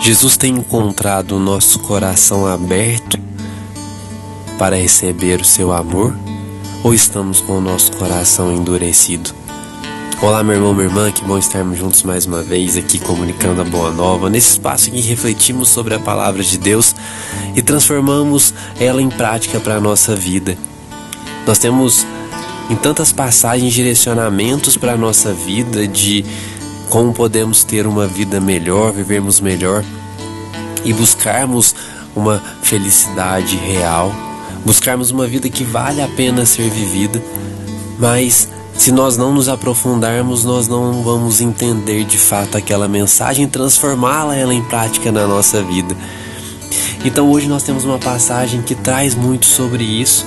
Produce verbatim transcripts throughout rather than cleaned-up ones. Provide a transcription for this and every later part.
Jesus tem encontrado o nosso coração aberto para receber o seu amor, ou estamos com o nosso coração endurecido? Olá, meu irmão, minha irmã, que bom estarmos juntos mais uma vez aqui comunicando a Boa Nova, nesse espaço em que refletimos sobre a palavra de Deus e transformamos ela em prática para a nossa vida. Nós temos em tantas passagens direcionamentos para a nossa vida de como podemos ter uma vida melhor, vivermos melhor e buscarmos uma felicidade real, buscarmos uma vida que vale a pena ser vivida. Mas se nós não nos aprofundarmos, nós não vamos entender de fato aquela mensagem, transformá-la ela em prática na nossa vida. Então hoje nós temos uma passagem que traz muito sobre isso,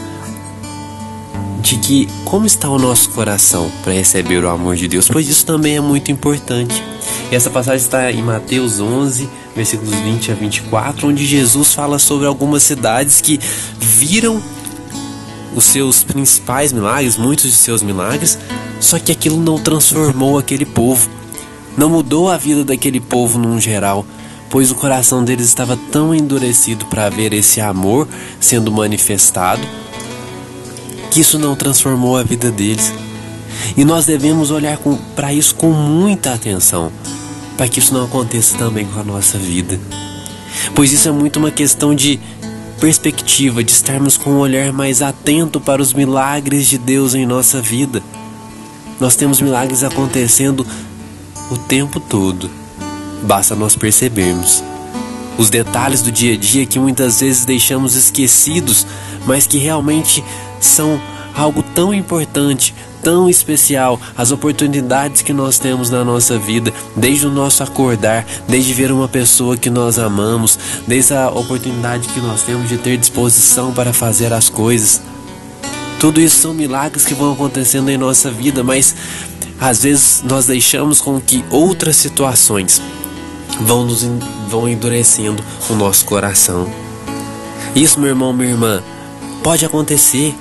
de que como está o nosso coração para receber o amor de Deus, pois isso também é muito importante. E essa passagem está em Mateus onze, versículos vinte a vinte e quatro, onde Jesus fala sobre algumas cidades que viram os seus principais milagres, muitos de seus milagres, só que aquilo não transformou aquele povo, não mudou a vida daquele povo num geral, pois o coração deles estava tão endurecido para ver esse amor sendo manifestado, que isso não transformou a vida deles. E nós devemos olhar para isso com muita atenção, para que isso não aconteça também com a nossa vida, pois isso é muito uma questão de perspectiva, de estarmos com um olhar mais atento para os milagres de Deus em nossa vida. Nós temos milagres acontecendo o tempo todo, basta nós percebermos os detalhes do dia a dia que muitas vezes deixamos esquecidos, mas que realmente são algo tão importante, tão especial. As oportunidades que nós temos na nossa vida, desde o nosso acordar, desde ver uma pessoa que nós amamos, desde a oportunidade que nós temos de ter disposição para fazer as coisas. Tudo isso são milagres que vão acontecendo em nossa vida, mas às vezes nós deixamos com que outras situações vão, nos, vão endurecendo o nosso coração. Isso, meu irmão, minha irmã, pode acontecer,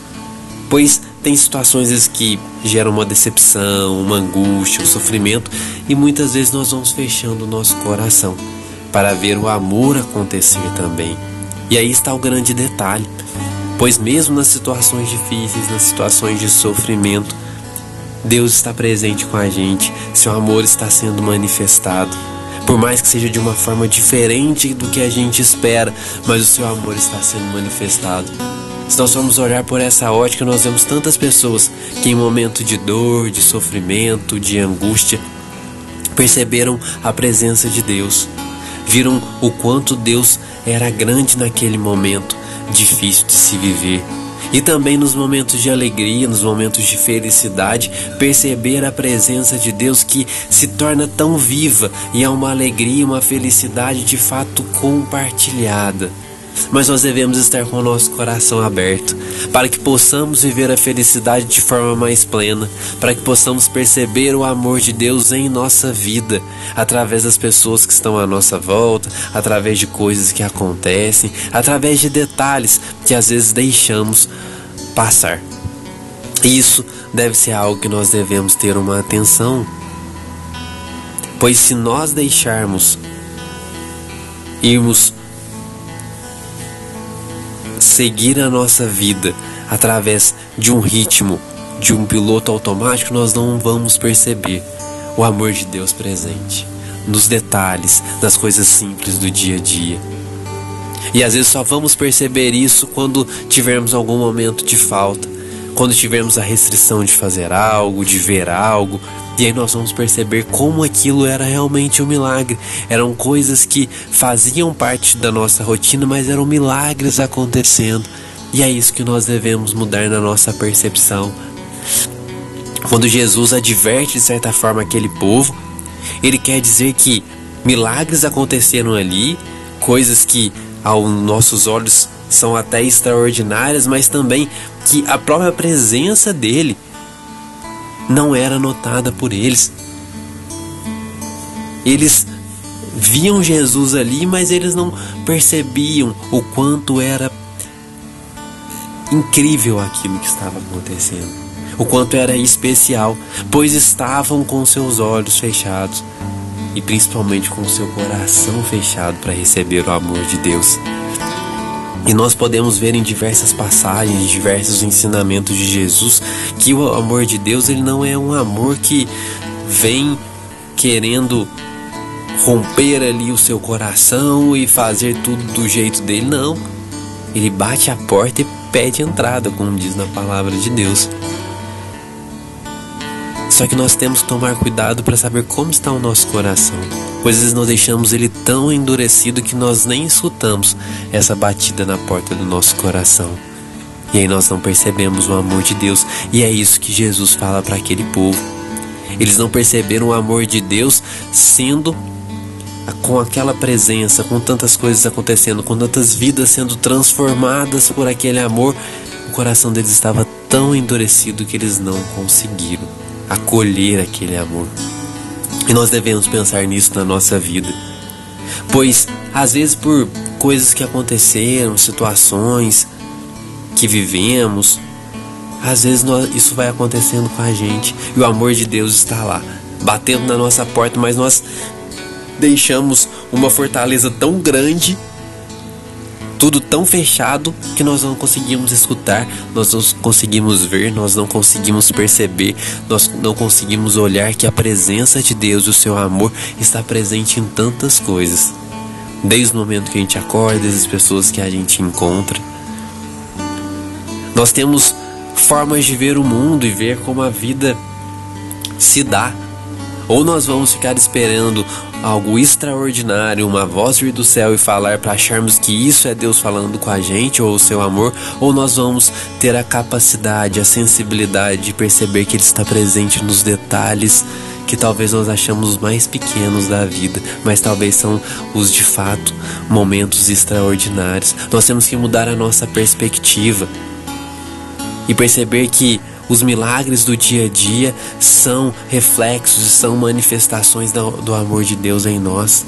pois tem situações que geram uma decepção, uma angústia, um sofrimento, e muitas vezes nós vamos fechando o nosso coração para ver o amor acontecer também. E aí está o grande detalhe, pois mesmo nas situações difíceis, nas situações de sofrimento, Deus está presente com a gente, seu amor está sendo manifestado. Por mais que seja de uma forma diferente do que a gente espera, mas o seu amor está sendo manifestado. Se nós formos olhar por essa ótica, nós vemos tantas pessoas que em momento de dor, de sofrimento, de angústia, perceberam a presença de Deus, viram o quanto Deus era grande naquele momento difícil de se viver. E também nos momentos de alegria, nos momentos de felicidade, perceber a presença de Deus que se torna tão viva e é uma alegria, uma felicidade de fato compartilhada. Mas nós devemos estar com o nosso coração aberto, para que possamos viver a felicidade de forma mais plena, para que possamos perceber o amor de Deus em nossa vida, através das pessoas que estão à nossa volta, através de coisas que acontecem, através de detalhes que às vezes deixamos passar. Isso deve ser algo que nós devemos ter uma atenção, pois se nós deixarmos irmos seguir a nossa vida através de um ritmo, de um piloto automático, nós não vamos perceber o amor de Deus presente nos detalhes, nas coisas simples do dia a dia. E às vezes só vamos perceber isso quando tivermos algum momento de falta, quando tivermos a restrição de fazer algo, de ver algo, e aí nós vamos perceber como aquilo era realmente um milagre. Eram coisas que faziam parte da nossa rotina, mas eram milagres acontecendo. E é isso que nós devemos mudar na nossa percepção. Quando Jesus adverte de certa forma aquele povo, ele quer dizer que milagres aconteceram ali, coisas que aos nossos olhos são até extraordinárias, mas também que a própria presença dele não era notada por eles. Eles viam Jesus ali, mas eles não percebiam o quanto era incrível aquilo que estava acontecendo, o quanto era especial, pois estavam com seus olhos fechados. e principalmente com o seu coração fechado para receber o amor de Deus. E nós podemos ver em diversas passagens, em diversos ensinamentos de Jesus, que o amor de Deus, ele não é um amor que vem querendo romper ali o seu coração e fazer tudo do jeito dele, não. Ele bate a porta e pede entrada, como diz na palavra de Deus. Só que nós temos que tomar cuidado para saber como está o nosso coração, pois às vezes nós deixamos ele tão endurecido que nós nem escutamos essa batida na porta do nosso coração. E aí nós não percebemos o amor de Deus. E é isso que Jesus fala para aquele povo. Eles não perceberam o amor de Deus sendo com aquela presença, com tantas coisas acontecendo, com tantas vidas sendo transformadas por aquele amor. O coração deles estava tão endurecido que eles não conseguiram acolher aquele amor. E nós devemos pensar nisso na nossa vida, pois às vezes por coisas que aconteceram, situações que vivemos, às vezes nós, isso vai acontecendo com a gente e o amor de Deus está lá, batendo na nossa porta, mas nós deixamos uma fortaleza tão grande, tudo tão fechado, que nós não conseguimos escutar, nós não conseguimos ver, nós não conseguimos perceber, nós não conseguimos olhar que a presença de Deus e o seu amor está presente em tantas coisas, desde o momento que a gente acorda, desde as pessoas que a gente encontra. Nós temos formas de ver o mundo e ver como a vida se dá. Ou nós vamos ficar esperando algo extraordinário, uma voz vir do céu e falar para acharmos que isso é Deus falando com a gente ou o seu amor, ou nós vamos ter a capacidade, a sensibilidade de perceber que Ele está presente nos detalhes que talvez nós achamos os mais pequenos da vida, mas talvez são os de fato momentos extraordinários. Nós temos que mudar a nossa perspectiva e perceber que os milagres do dia a dia são reflexos e são manifestações do, do amor de Deus em nós.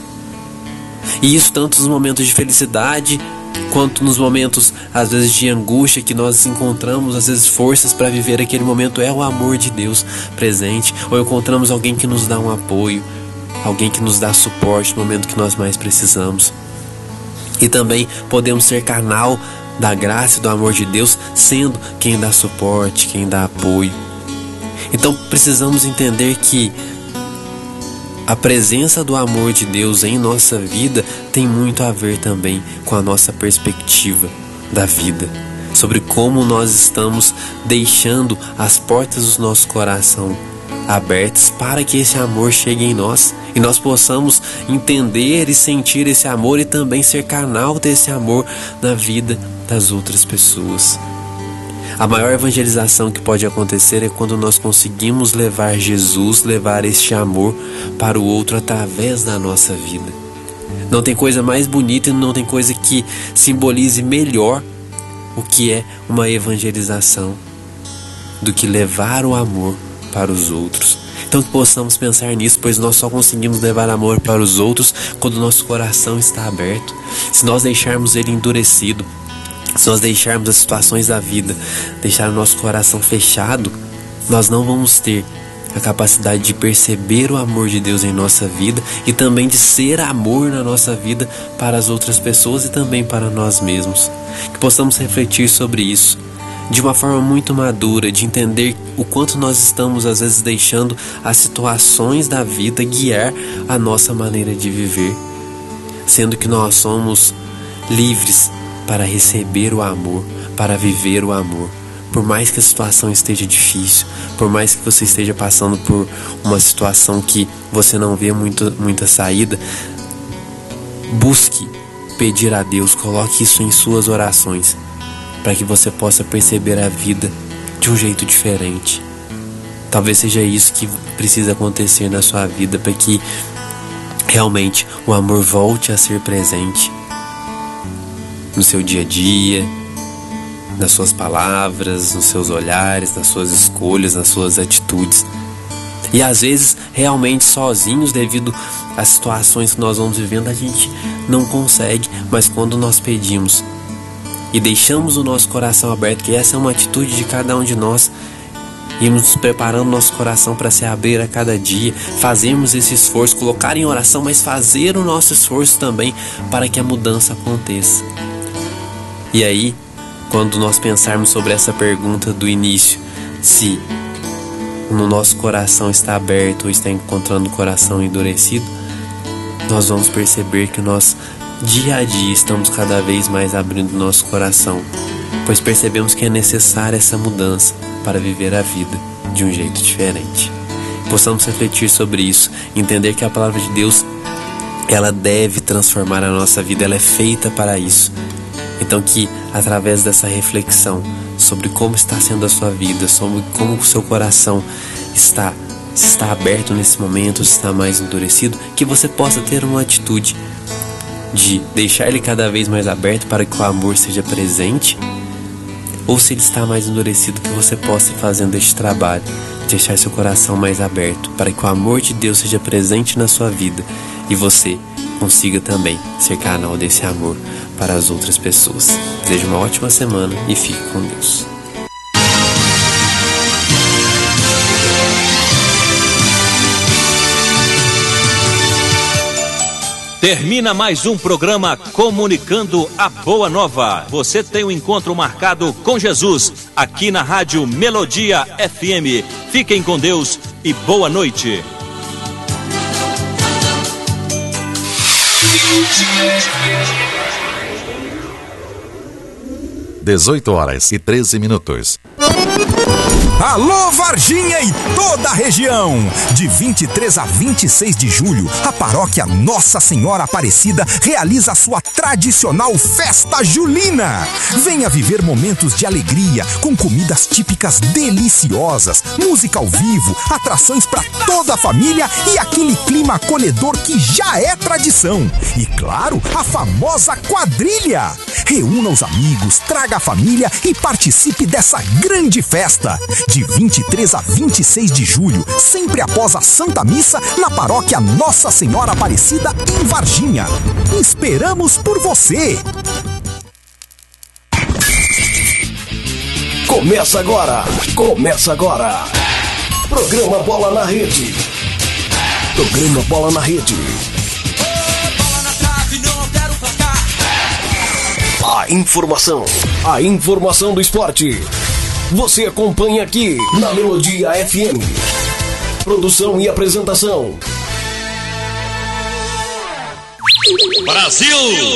E isso tanto nos momentos de felicidade, quanto nos momentos, às vezes, de angústia, que nós encontramos, às vezes, forças para viver aquele momento. É o amor de Deus presente. Ou encontramos alguém que nos dá um apoio, alguém que nos dá suporte no momento que nós mais precisamos. E também podemos ser canal da graça e do amor de Deus, sendo quem dá suporte, quem dá apoio. Então precisamos entender que a presença do amor de Deus em nossa vida tem muito a ver também com a nossa perspectiva da vida, sobre como nós estamos deixando as portas do nosso coração abertas para que esse amor chegue em nós e nós possamos entender e sentir esse amor e também ser canal desse amor na vida das outras pessoas. A maior evangelização que pode acontecer é quando nós conseguimos levar Jesus, levar este amor para o outro através da nossa vida. Não tem coisa mais bonita e não tem coisa que simbolize melhor o que é uma evangelização do que levar o amor para os outros. Então que possamos pensar nisso, pois nós só conseguimos levar amor para os outros quando o nosso coração está aberto. Se nós deixarmos ele endurecido, se nós deixarmos as situações da vida, deixar o nosso coração fechado, nós não vamos ter a capacidade de perceber o amor de Deus em nossa vida e também de ser amor na nossa vida para as outras pessoas e também para nós mesmos. Que possamos refletir sobre isso de uma forma muito madura, de entender o quanto nós estamos às vezes deixando as situações da vida guiar a nossa maneira de viver, sendo que nós somos livres para receber o amor, para viver o amor. Por mais que a situação esteja difícil, por mais que você esteja passando por uma situação que você não vê muito, muita saída, busque pedir a Deus, coloque isso em suas orações, para que você possa perceber a vida de um jeito diferente. Talvez seja isso que precisa acontecer na sua vida, para que realmente o amor volte a ser presente no seu dia a dia, nas suas palavras, nos seus olhares, nas suas escolhas, nas suas atitudes. E às vezes, realmente sozinhos, devido às situações que nós vamos vivendo, a gente não consegue, mas quando nós pedimos e deixamos o nosso coração aberto, que essa é uma atitude de cada um de nós, irmos nos preparando nosso coração para se abrir a cada dia, fazermos esse esforço, colocar em oração, mas fazer o nosso esforço também para que a mudança aconteça. E aí, quando nós pensarmos sobre essa pergunta do início, se no nosso coração está aberto ou está encontrando o coração endurecido, nós vamos perceber que nós dia a dia estamos cada vez mais abrindo nosso coração, pois percebemos que é necessária essa mudança para viver a vida de um jeito diferente. Possamos refletir sobre isso, entender que a palavra de Deus, ela deve transformar a nossa vida, ela é feita para isso. Então que através dessa reflexão sobre como está sendo a sua vida, sobre como o seu coração está, se está aberto nesse momento, se está mais endurecido, que você possa ter uma atitude de deixar ele cada vez mais aberto para que o amor seja presente, ou se ele está mais endurecido, que você possa ir fazendo este trabalho, deixar seu coração mais aberto para que o amor de Deus seja presente na sua vida e você consiga também ser canal desse amor para as outras pessoas. Desejo uma ótima semana e fique com Deus. Termina mais um programa Comunicando a Boa Nova. Você tem um encontro marcado com Jesus aqui na Rádio Melodia F M. Fiquem com Deus e boa noite. dezoito horas e treze minutos. Alô Varginha e toda a região! De vinte e três a vinte e seis de julho, a paróquia Nossa Senhora Aparecida realiza a sua tradicional Festa Julina. Venha viver momentos de alegria, com comidas típicas deliciosas, música ao vivo, atrações para toda a família e aquele clima acolhedor que já é tradição. E claro, a famosa quadrilha! Reúna os amigos, traga a família e participe dessa grande festa. De vinte e três a vinte e seis de julho, sempre após a Santa Missa, na paróquia Nossa Senhora Aparecida, em Varginha. Esperamos por você! Começa agora! Começa agora! Programa Bola na Rede. Programa Bola na Rede. A informação. A informação do esporte. Você acompanha aqui na Melodia F M. Produção e apresentação. Brasil!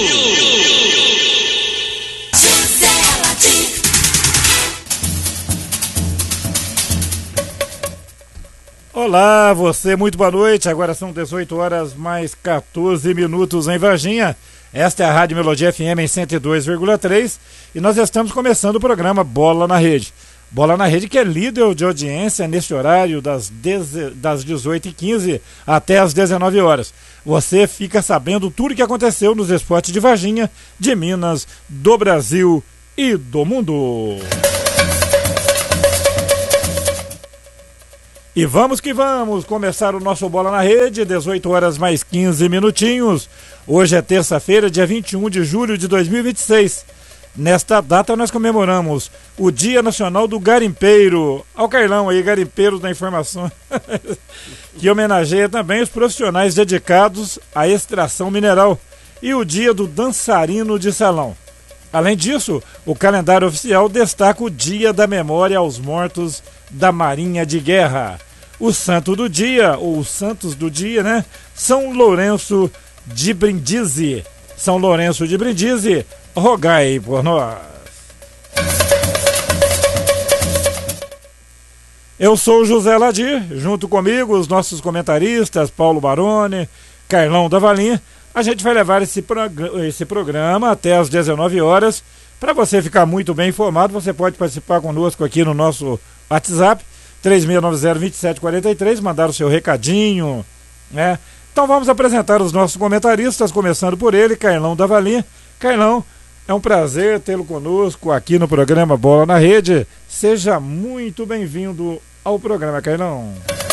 Olá, você, muito boa noite. Agora são dezoito horas mais quatorze minutos em Varginha. Esta é a Rádio Melodia F M em cento e dois vírgula três e nós estamos começando o programa Bola na Rede. Bola na Rede que é líder de audiência neste horário das, das dezoito e quinze até as dezenove horas. Você fica sabendo tudo o que aconteceu nos esportes de Varginha, de Minas, do Brasil e do mundo. E vamos que vamos começar o nosso Bola na Rede, dezoito horas mais quinze minutinhos. Hoje é terça-feira, dia vinte e um de julho de dois mil e vinte e seis. Nesta data nós comemoramos o Dia Nacional do Garimpeiro. Ao Carlão aí, garimpeiro da informação, que homenageia também os profissionais dedicados à extração mineral, e o Dia do Dançarino de Salão. Além disso, o calendário oficial destaca o Dia da Memória aos Mortos da Marinha de Guerra. O santo do dia, ou os santos do dia, né? São Lourenço de Brindisi. São Lourenço de Brindisi, rogai por nós. Eu sou o José Ladir, junto comigo os nossos comentaristas, Paulo Baroni, Carlão da Valinha. A gente vai levar esse, prog- esse programa até as dezenove horas. Para você ficar muito bem informado, você pode participar conosco aqui no nosso WhatsApp, três seis nove zero, dois sete quatro três, mandar o seu recadinho, né? Então vamos apresentar os nossos comentaristas, começando por ele, Carlão da Valinha. Carlão, é um prazer tê-lo conosco aqui no programa Bola na Rede. Seja muito bem-vindo ao programa, Carlão.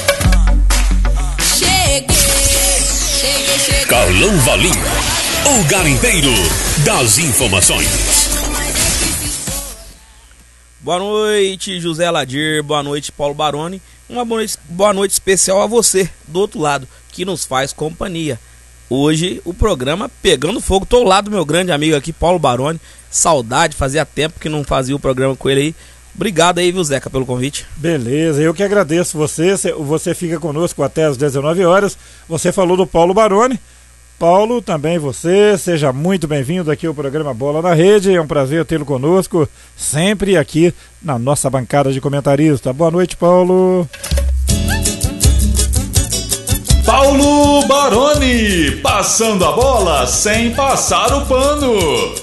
Cheguei, cheguei, cheguei. Carlão Valinha, o garimpeiro das informações. Boa noite, José Ladir. Boa noite, Paulo Baroni. Uma boa noite, boa noite especial a você, do outro lado, que nos faz companhia. Hoje o programa pegando fogo. Tô ao lado do meu grande amigo aqui, Paulo Baroni. Saudade, fazia tempo que não fazia o programa com ele aí. Obrigado aí, viu, Zeca, pelo convite. Beleza, eu que agradeço você. Você fica conosco até às dezenove horas. Você falou do Paulo Baroni. Paulo, também você, seja muito bem-vindo aqui ao programa Bola na Rede. É um prazer tê-lo conosco, sempre aqui na nossa bancada de comentarista. Boa noite, Paulo. Paulo Baroni, passando a bola sem passar o pano.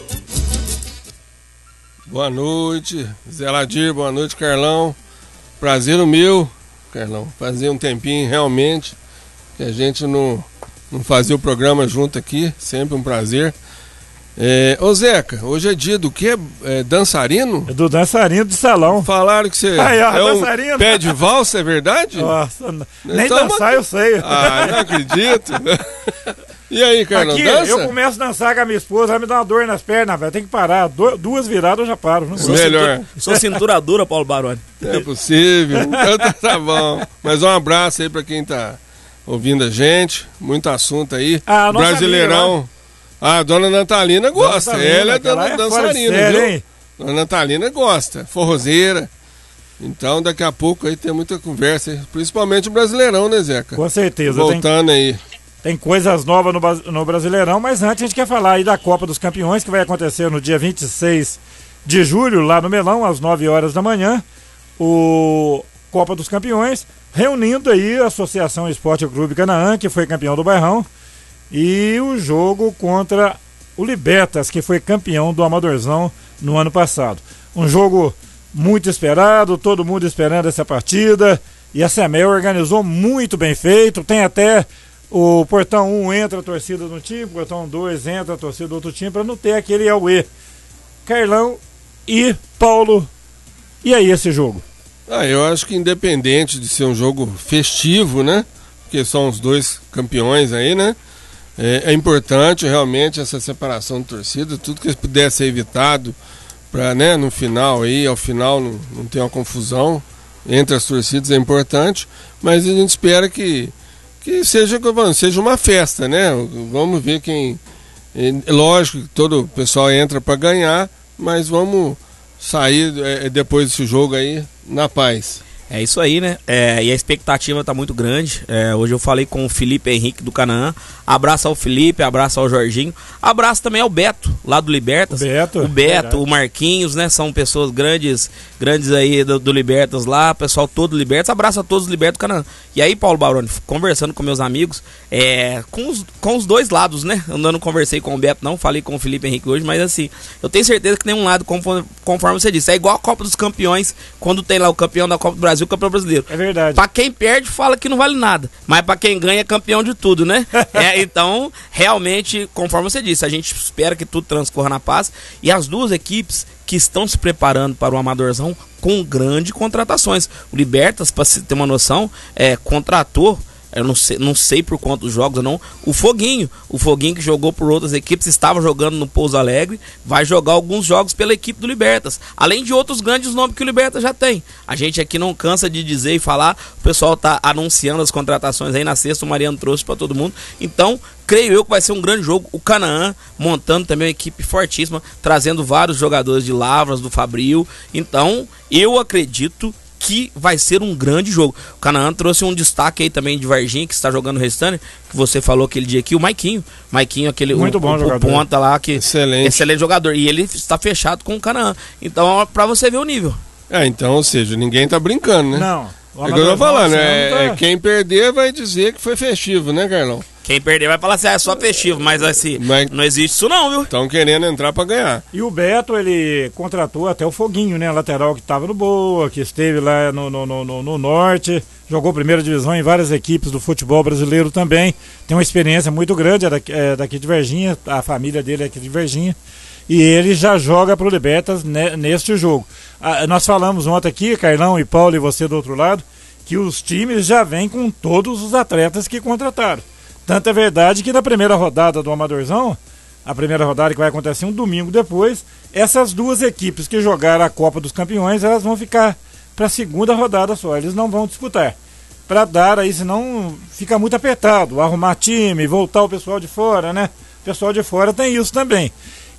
Boa noite, Zé Ladir, boa noite, Carlão. Prazer o meu, Carlão. Fazia um tempinho realmente que a gente não, não fazia o programa junto aqui, sempre um prazer. É, ô Zeca, hoje é dia do quê? É dançarino? É do dançarino de salão. Falaram que você Ai, ó, é um dançarino. pé de valsa, é verdade? Nossa, nem então, dançar eu sei. Ah, não acredito. E aí, Carlão, Aqui, dança? eu começo a dançar com a minha esposa, vai me dar uma dor nas pernas, velho. Tem que parar. Du- duas viradas eu já paro. Não Sou Melhor. cintura, sou cintura dura, Paulo Baroni. É possível. Então tá bom. Mas um abraço aí pra quem tá ouvindo a gente. Muito assunto aí. Ah, a nossa Brasileirão. amiga, Ah, a dona Natalina gosta. Natalina, Ela é aquela dan- é dançarina, fora de série, viu? hein? Dona Natalina gosta. Forrozeira. Então daqui a pouco aí tem muita conversa aí. Principalmente o Brasileirão, né, Zeca? Com certeza. Voltando tem, aí. tem coisas novas no, Bas- no Brasileirão, mas antes a gente quer falar aí da Copa dos Campeões, que vai acontecer no dia vinte e seis de julho, lá no Melão, às nove horas da manhã. O Copa dos Campeões, reunindo aí a Associação Esporte Clube Canaã, que foi campeão do Bairrão, e o jogo contra o Libertas, que foi campeão do Amadorzão no ano passado. Um jogo muito esperado, todo mundo esperando essa partida, e a Semel organizou muito bem feito. Tem até o portão um entra a torcida do time, portão dois entra a torcida do outro time, para não ter aquele auê. Carlão e Paulo, e aí esse jogo? Ah, eu acho que independente de ser um jogo festivo, né? Porque são os dois campeões aí, né? É, é importante realmente essa separação de torcida, tudo que puder ser evitado para, né, no final aí, ao final não, não ter uma confusão entre as torcidas é importante, mas a gente espera que, que seja, seja uma festa, né? Vamos ver quem... É lógico que todo o pessoal entra para ganhar, mas vamos sair é, depois desse jogo aí na paz. É isso aí, né? É, e a expectativa tá muito grande. É, hoje eu falei com o Felipe Henrique do Canaã. Abraço ao Felipe, abraço ao Jorginho. Abraço também ao Beto, lá do Libertas. O Beto. O Beto, verdade. o Marquinhos, né? São pessoas grandes, grandes aí do, do Libertas lá. Pessoal todo do Libertas. Abraço a todos os Libertas do Canaã. E aí, Paulo Baroni, conversando com meus amigos, é, com, os, com os dois lados, né? Eu não conversei com o Beto, não. Falei com o Felipe Henrique hoje, mas assim, eu tenho certeza que nenhum lado, conforme, conforme você disse, é igual a Copa dos Campeões, quando tem lá o campeão da Copa do Brasil, o campeão brasileiro. É verdade. Pra quem perde, fala que não vale nada. Mas pra quem ganha, é campeão de tudo, né? É, então, realmente, conforme você disse, a gente espera que tudo transcorra na paz. E as duas equipes que estão se preparando para o Amadorzão com grandes contratações. O Libertas, pra você ter uma noção, é, contratou... Eu não sei, não sei por quantos jogos ou não. O Foguinho, o Foguinho que jogou por outras equipes, estava jogando no Pouso Alegre, vai jogar alguns jogos pela equipe do Libertas, além de outros grandes nomes que o Libertas já tem. A gente aqui não cansa de dizer e falar, o pessoal tá anunciando as contratações aí na sexta, o Mariano trouxe para todo mundo. Então, creio eu que vai ser um grande jogo. O Canaã montando também uma equipe fortíssima, trazendo vários jogadores de Lavras, do Fabril. Então, eu acredito que vai ser um grande jogo. O Canaã trouxe um destaque aí também de Varginha, que está jogando o restante, que você falou aquele dia aqui, o Maiquinho. Maiquinho, aquele Muito um, bom um, jogador. ponta lá, que Excelente. excelente jogador. E ele está fechado com o Canaã. Então, pra você ver o nível. É, então, ou seja, ninguém tá brincando, né? Não. O É o que eu tô Amadorzão, falando, assim, é, não tá- é quem perder vai dizer que foi festivo, né, Carlão? Quem perder vai falar assim, ah, é só festivo, mas assim, Mas- não existe isso não, viu? Estão querendo entrar pra ganhar. E o Beto, ele contratou até o Foguinho, né? Lateral que estava no Boa, que esteve lá no, no, no, no- no Norte, jogou primeira divisão em várias equipes do futebol brasileiro também. Tem uma experiência muito grande, é daqui, é daqui de Varginha, a família dele é aqui de Varginha. E ele já joga pro Libertas ne- neste jogo. Ah, nós falamos ontem aqui, Carlão e Paulo e você do outro lado, que os times já vêm com todos os atletas que contrataram. Tanto é verdade que na primeira rodada do Amadorzão, a primeira rodada que vai acontecer um domingo depois. Essas duas equipes que jogaram a Copa dos Campeões, elas vão ficar para a segunda rodada só, eles não vão disputar. Para dar aí, senão fica muito apertado, arrumar time, voltar o pessoal de fora, né? O pessoal de fora tem isso também.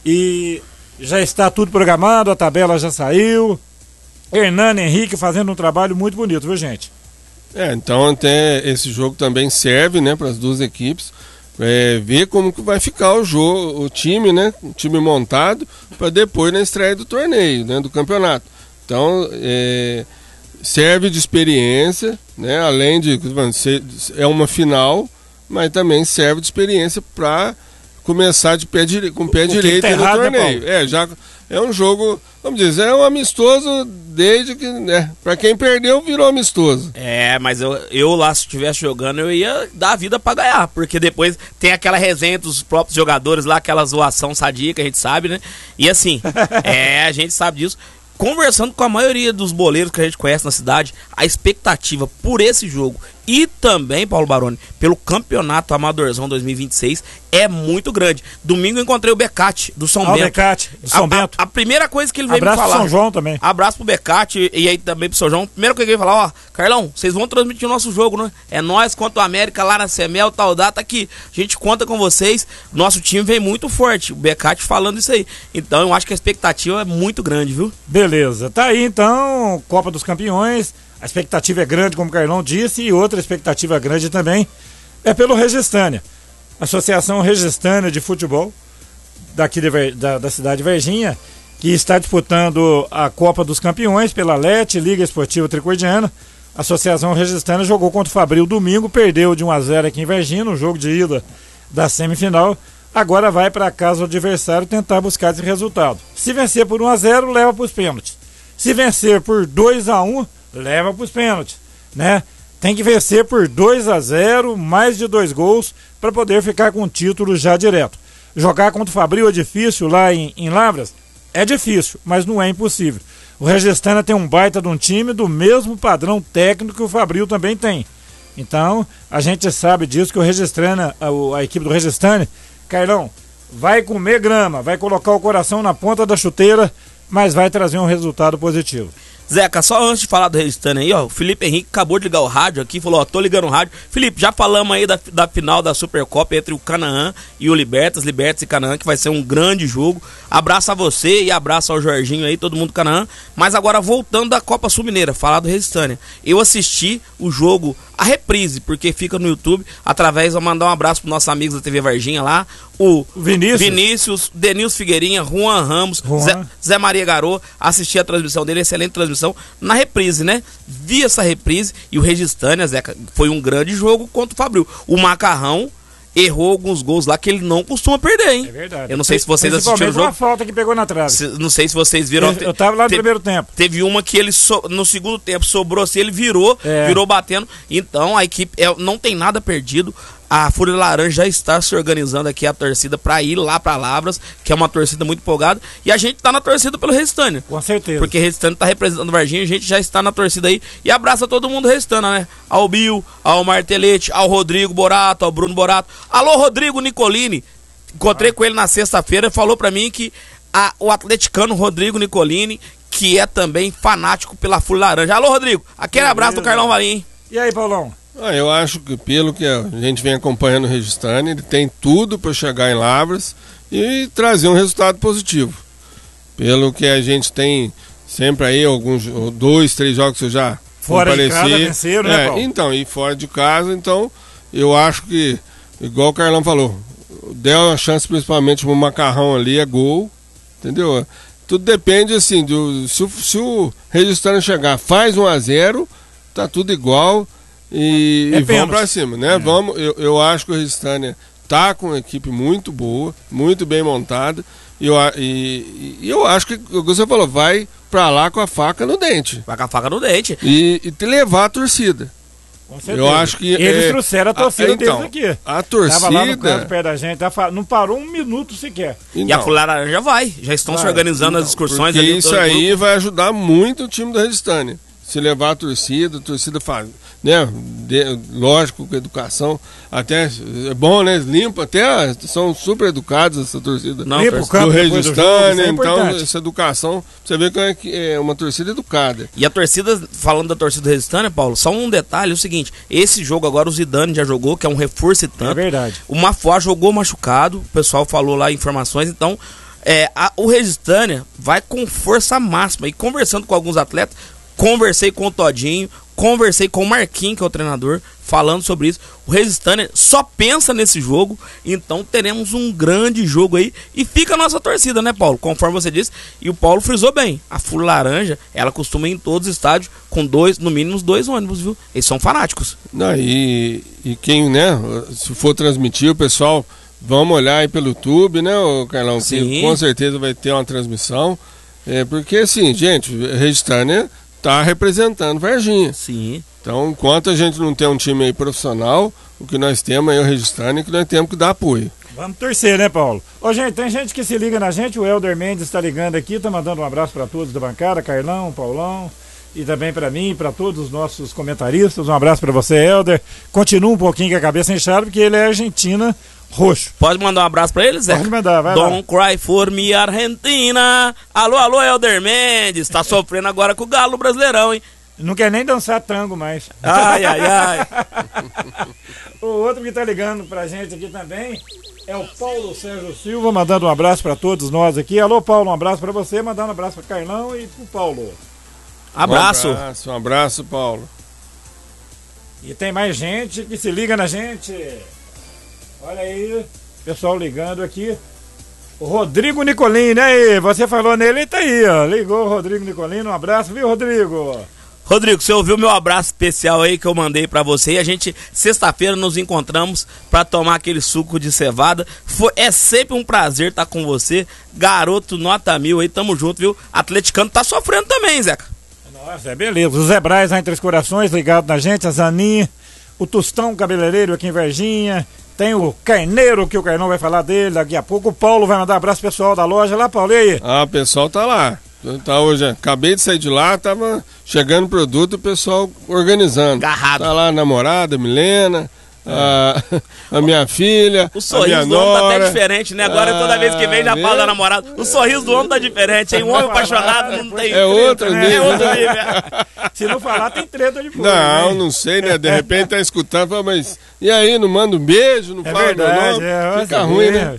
E já está tudo programado, a tabela já saiu. Hernani Henrique fazendo um trabalho muito bonito, viu, gente? É, então até esse jogo também serve, né, para as duas equipes, é, ver como que vai ficar o jogo, o time, né, o time montado, para depois na estreia do torneio, né, do campeonato. Então, é, serve de experiência, né, além de ser, é uma final, mas também serve de experiência para começar de pé dire... com o pé o direito tá no errado, torneio. Né, é, já é um jogo, vamos dizer, é um amistoso desde que, né, pra quem perdeu virou amistoso. É, mas eu, eu lá, se estivesse jogando, eu ia dar a vida pra ganhar, porque depois tem aquela resenha dos próprios jogadores lá, aquela zoação sadia que a gente sabe, né? E assim, é, a gente sabe disso. Conversando com a maioria dos boleiros que a gente conhece na cidade, a expectativa por esse jogo e também, Paulo Baroni, pelo Campeonato Amadorzão dois mil e vinte e seis é muito grande. Domingo eu encontrei o Becate, do São ah, Bento. O Becate, do São a, Bento. A, a primeira coisa que ele veio Abraço me falar... Abraço pro São João também. Abraço pro Becate e aí também pro São João. Primeira coisa que ele veio falar, ó, Carlão, vocês vão transmitir o nosso jogo, né? É nós contra o América lá na Semel, tal data que a gente conta com vocês. Nosso time vem muito forte. O Becate falando isso aí. Então eu acho que a expectativa é muito grande, viu? Beleza. Tá aí então, Copa dos Campeões. A expectativa é grande, como o Carlão disse, e outra expectativa grande também é pelo Registânia. Associação Registânia de Futebol, daqui de, da, da cidade de Varginha, que está disputando a Copa dos Campeões pela L E T, Liga Esportiva Tricordiana. A Associação Registânia jogou contra o Fabril domingo, perdeu de um a zero aqui em Varginha, no jogo de ida da semifinal. Agora vai para casa do adversário tentar buscar esse resultado. Se vencer por um a zero, leva para os pênaltis. Se vencer por dois a um, leva para os pênaltis, né? Tem que vencer por dois a zero, mais de dois gols, para poder ficar com o título já direto. Jogar contra o Fabril é difícil lá em, em Lavras? É difícil, mas não é impossível. O Registânia tem um baita de um time do mesmo padrão técnico que o Fabril também tem. Então, a gente sabe disso, que o Registânia, a, a equipe do Registânia, Carlão, vai comer grama, vai colocar o coração na ponta da chuteira, mas vai trazer um resultado positivo. Zeca, só antes de falar do Registânia aí, ó, o Felipe Henrique acabou de ligar o rádio aqui, falou, ó, tô ligando o rádio. Felipe, já falamos aí da, da final da Supercopa entre o Canaã e o Libertas, Libertas e Canaã, que vai ser um grande jogo. Abraço a você e abraço ao Jorginho aí, todo mundo do Canaã. Mas agora voltando da Copa Sul Mineira, falar do Registânia. Eu assisti o jogo, a reprise, porque fica no YouTube, através, vou mandar um abraço pros nossos amigos da T V Varginha lá, o Vinícius, Vinícius Denilson Figueirinha, Juan Ramos, Juan. Zé, Zé Maria Garô, assisti a transmissão dele, excelente transmissão, na reprise, né? Vi essa reprise e o Registânia, Zeca, foi um grande jogo contra o Fabril. O Macarrão errou alguns gols lá que ele não costuma perder, hein? É verdade. Eu não sei se vocês assistiram o jogo. Uma falta que pegou na trave. Se, não sei se vocês viram. Eu, eu tava lá no te, primeiro tempo. Teve uma que ele so, no segundo tempo sobrou assim, ele virou, é. virou batendo. Então a equipe é, não tem nada perdido. A Fúria Laranja já está se organizando aqui, a torcida, para ir lá para Lavras, que é uma torcida muito empolgada. E a gente tá na torcida pelo Registânia. Com certeza. Porque o Registânia tá representando o Varginha, a gente já está na torcida aí. E abraça todo mundo Registânia, né? Ao Bill, ao Martelete, ao Rodrigo Borato, ao Bruno Borato. Alô, Rodrigo Nicolini. Encontrei ah. com ele na sexta-feira, falou para mim que a, o atleticano Rodrigo Nicolini, que é também fanático pela Fúria Laranja. Alô, Rodrigo. Aquele Beleza. abraço do Carlão Valim. E aí, Paulão? Ah, eu acho que pelo que a gente vem acompanhando o Registânia, ele tem tudo para chegar em Lavras e trazer um resultado positivo. Pelo que a gente tem sempre aí, alguns dois, três jogos que eu já fora de casa venceram, né, Paulo? É, então, e fora de casa, então eu acho que, igual o Carlão falou, deu uma chance principalmente pro Macarrão ali, é gol, entendeu? Tudo depende assim, do, se, o, se o Registânia chegar, faz um a zero, tá tudo igual. E, é e vamos pra cima, né? É. Vamos, eu, eu acho que o Registânia tá com uma equipe muito boa, muito bem montada. E eu, e, e eu acho que, o que você falou, vai pra lá com a faca no dente. Vai com a faca no dente. E, e te levar a torcida. Com certeza. Eu acho que eles é, trouxeram a torcida a, então, deles aqui. A torcida. Tava lá no canto perto da gente, não parou um minuto sequer. Então, e a Fúria Laranja vai, já estão vai, se organizando então, as excursões ali. ali. Isso aí grupo. Vai ajudar muito o time do Registânia. se levar a torcida, a torcida faz, né? De, lógico, com educação, até é bom, né? Limpa, até são super educados essa torcida. Não, limpa o campo do é Registânia, então essa educação, você vê que é uma torcida educada. E a torcida, falando da torcida do Registânia, Paulo, só um detalhe, é o seguinte, esse jogo agora o Zidane já jogou, que é um reforço e tanto. É verdade. O Mafuá jogou machucado, o pessoal falou lá informações, então é, a, o Registânia vai com força máxima. E conversando com alguns atletas, conversei com o Todinho, conversei com o Marquinhos, que é o treinador, falando sobre isso. O Registânia só pensa nesse jogo, então teremos um grande jogo aí. E fica a nossa torcida, né, Paulo? Conforme você disse, e o Paulo frisou bem, a Fúria Laranja, ela costuma ir em todos os estádios com dois, no mínimo dois ônibus, viu? Eles são fanáticos. Não, e, e quem, né, se for transmitir, o pessoal, vamos olhar aí pelo YouTube, né, ô Carlão? Sim. Que com certeza vai ter uma transmissão. É, porque assim, gente, Registânia tá representando Varginha. Sim. Então, enquanto a gente não tem um time aí profissional, o que nós temos aí é o Registânia, que nós temos que dar apoio. Vamos torcer, né, Paulo? Ô, gente, tem gente que se liga na gente, o Helder Mendes está ligando aqui, tá mandando um abraço para todos da bancada, Carlão, Paulão, e também para mim, para todos os nossos comentaristas. Um abraço para você, Helder. Continua um pouquinho com a cabeça inchada, porque ele é Argentina roxo. Pode mandar um abraço pra eles, Zé? Pode mandar, vai Don't lá. Cry for me, Argentina. Alô, alô, Helder Mendes. Tá sofrendo agora com o Galo Brasileirão, hein? Não quer nem dançar tango mais. Ai, ai, ai. O outro que tá ligando pra gente aqui também é o Paulo Sérgio Silva, mandando um abraço pra todos nós aqui. Alô, Paulo, um abraço pra você, mandando um abraço pra Carlão e pro Paulo. Abraço. Um abraço, um abraço, Paulo. E tem mais gente que se liga na gente. Olha aí, pessoal ligando aqui. O Rodrigo Nicolini, né aí? Você falou nele, ele tá aí, ó. Ligou o Rodrigo Nicolini, um abraço, viu, Rodrigo? Rodrigo, você ouviu meu abraço especial aí que eu mandei pra você, e a gente, sexta-feira, nos encontramos pra tomar aquele suco de cevada. Foi, é sempre um prazer estar com você, garoto nota mil aí, tamo junto, viu? Atleticano tá sofrendo também, Zeca. Nossa, é beleza. O Zé Braz lá em Três Corações, ligado na gente, a Zaninha, o Tostão Cabeleireiro aqui em Varginha. Tem o Carneiro, que o Carnão vai falar dele daqui a pouco. O Paulo vai mandar um abraço pessoal da loja lá, Paulo, e aí? Ah, o pessoal tá lá. Tá hoje, acabei de sair de lá, tava chegando produto, o pessoal organizando. Garrado. Tá lá a namorada, Milena, a, a minha filha, o sorriso a minha do homem nora. tá até diferente, né? Agora ah, toda vez que vem já vê? fala da namorada. O sorriso do homem tá diferente, hein? Um homem apaixonado não tem. É outro né? nível. É outro nível. Se não falar, tem treta de fogo. Não, né? não sei, né? De repente tá escutando, fala, mas e aí, não manda um beijo, não É fala verdade, meu nome? é, Fica ruim, né?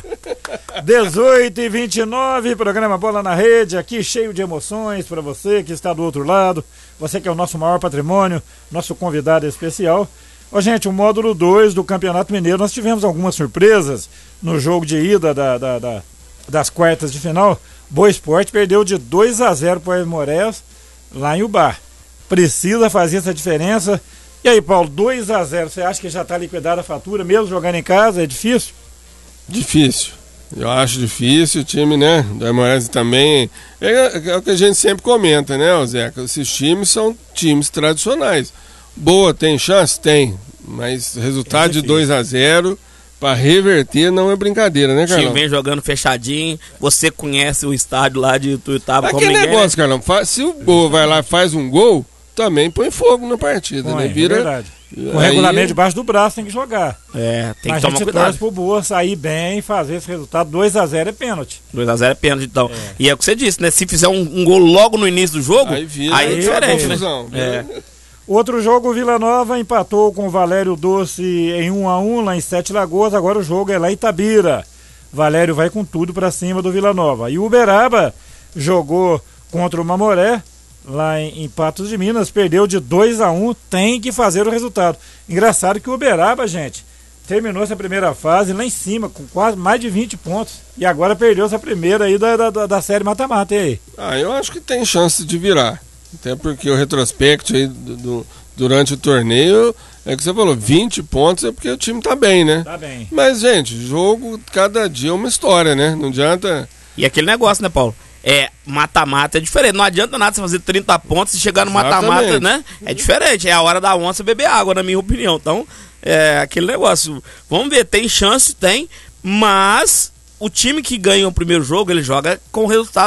dezoito e vinte e nove, programa Bola na Rede, aqui cheio de emoções para você que está do outro lado, você que é o nosso maior patrimônio, nosso convidado especial. Ó, gente, o módulo dois do Campeonato Mineiro, nós tivemos algumas surpresas no jogo de ida da, da, da, das quartas de final. Boa Esporte perdeu de dois a zero para o Moreiras lá em Ubar. Precisa fazer essa diferença. E aí, Paulo, dois a zero, você acha que já está liquidada a fatura, mesmo jogando em casa? É difícil? Difícil. Eu acho difícil, o time, né, do Aimorés também, é, é o que a gente sempre comenta, né, Zeca, esses times são times tradicionais. Boa, tem chance? Tem, mas resultado é de dois a zero para reverter não é brincadeira, né, Carlão? O time vem jogando fechadinho, você conhece o estádio lá de Tuiutaba como Aquele ninguém, negócio, né? Carlão, faz, se o Boa vai lá e faz um gol, também põe fogo na partida, Põe, né, vira... É verdade. O aí... regulamento debaixo do braço tem que jogar. É, tem Mas que a tomar gente cuidado. torce pro Boa sair bem e fazer esse resultado. dois a zero é pênalti. dois a zero é pênalti, então. É. E é o que você disse, né? Se fizer um, um gol logo no início do jogo, aí, vira, aí é diferente, né? É. Outro jogo, o Vila Nova empatou com o Valério Doce em um a um lá em Sete Lagoas. Agora o jogo é lá em Itabira. Valério vai com tudo pra cima do Vila Nova. E o Uberaba jogou contra o Mamoré lá em, em Patos de Minas, perdeu de dois a um, tem que fazer o resultado. Engraçado que o Uberaba, gente, terminou essa primeira fase lá em cima, com quase mais de vinte pontos, e agora perdeu essa primeira aí da, da, da série mata-mata, e aí? Ah, eu acho que tem chance de virar, até porque o retrospecto aí do, do, durante o torneio, é que você falou, vinte pontos é porque o time tá bem, né? Tá bem. Mas, gente, jogo, cada dia é uma história, né? Não adianta... E aquele negócio, né, Paulo? É, mata-mata é diferente. Não adianta nada você fazer trinta pontos e chegar no mata-mata, né? É diferente. É a hora da onça beber água, na minha opinião. Então, é aquele negócio. Vamos ver, tem chance, tem. Mas o time que ganha o primeiro jogo, ele joga com resultado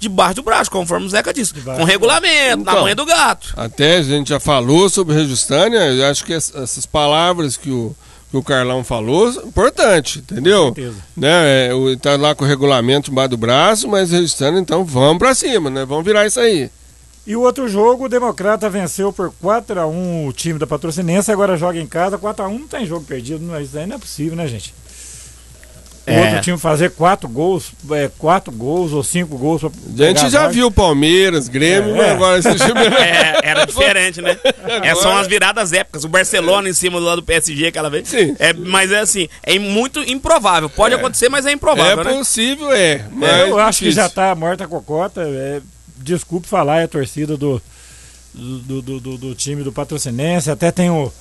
debaixo do braço, conforme o Zeca disse. Debaixo com regulamento, então, na manha do gato. Até a gente já falou sobre Registânia, eu acho que essas palavras que o, que o Carlão falou, importante, entendeu? Com certeza. Né, é, o, tá lá com o regulamento debaixo do braço, mas Registânia, então vamos pra cima, né? Vamos virar isso aí. E o outro jogo, o Democrata venceu por quatro a um o time da Patrocinense, agora joga em casa, quatro a um, não tem jogo perdido, não, isso aí não é possível, né, gente? O É. outro time fazer quatro gols, é, quatro gols ou cinco gols. Pra A gente pegar já vaga. viu Palmeiras, Grêmio, É, mas é. agora esse time... É, era diferente, né? É, são as viradas épicas. O Barcelona em cima do lado do P S G aquela vez. Sim. É, mas é assim, é muito improvável. Pode acontecer, mas é improvável, É né? possível, é. Mas É, eu acho que difícil. já tá morta a cocota. É, desculpe falar, é a torcida do, do, do, do, do time do Patrocinense. Até tem o,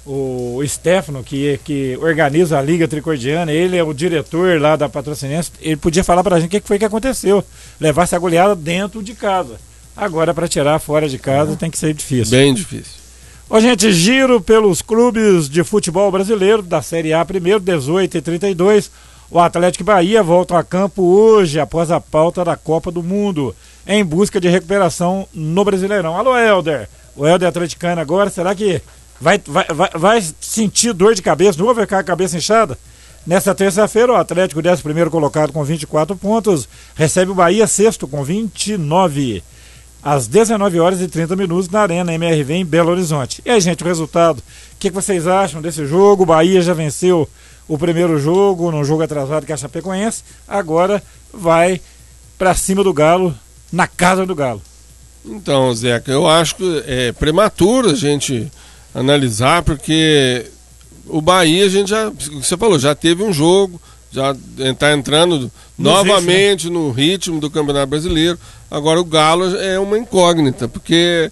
o Stefano, que, que organiza a Liga Tricordiana. Ele é o diretor lá da Patrocinense. Ele podia falar pra gente o que foi que aconteceu. Levar essa goleada dentro de casa. Agora, para tirar fora de casa, tem que ser difícil. Bem difícil. Ô, gente, giro pelos clubes de futebol brasileiro, da Série A primeiro, dezoito e trinta e dois. O Atlético e Bahia voltam a campo hoje, após a pauta da Copa do Mundo, em busca de recuperação no Brasileirão. Alô, Helder. O Helder atleticano agora, será que vai, vai, vai, vai sentir dor de cabeça? Não vai ficar com a cabeça inchada? Nesta terça-feira, o Atlético, décimo primeiro colocado com vinte e quatro pontos, recebe o Bahia, sexto, com vinte e nove. Às dezenove horas e trinta minutos na Arena M R V em Belo Horizonte. E aí, gente, o resultado, o que, que vocês acham desse jogo? O Bahia já venceu o primeiro jogo, num jogo atrasado que é a Chapecoense, agora vai pra cima do Galo, na casa do Galo. Então, Zeca, eu acho que é prematuro a gente analisar, porque o Bahia, a gente já, você falou, já teve um jogo, já está entrando No novamente ritmo, no ritmo do Campeonato Brasileiro. Agora o Galo é uma incógnita, porque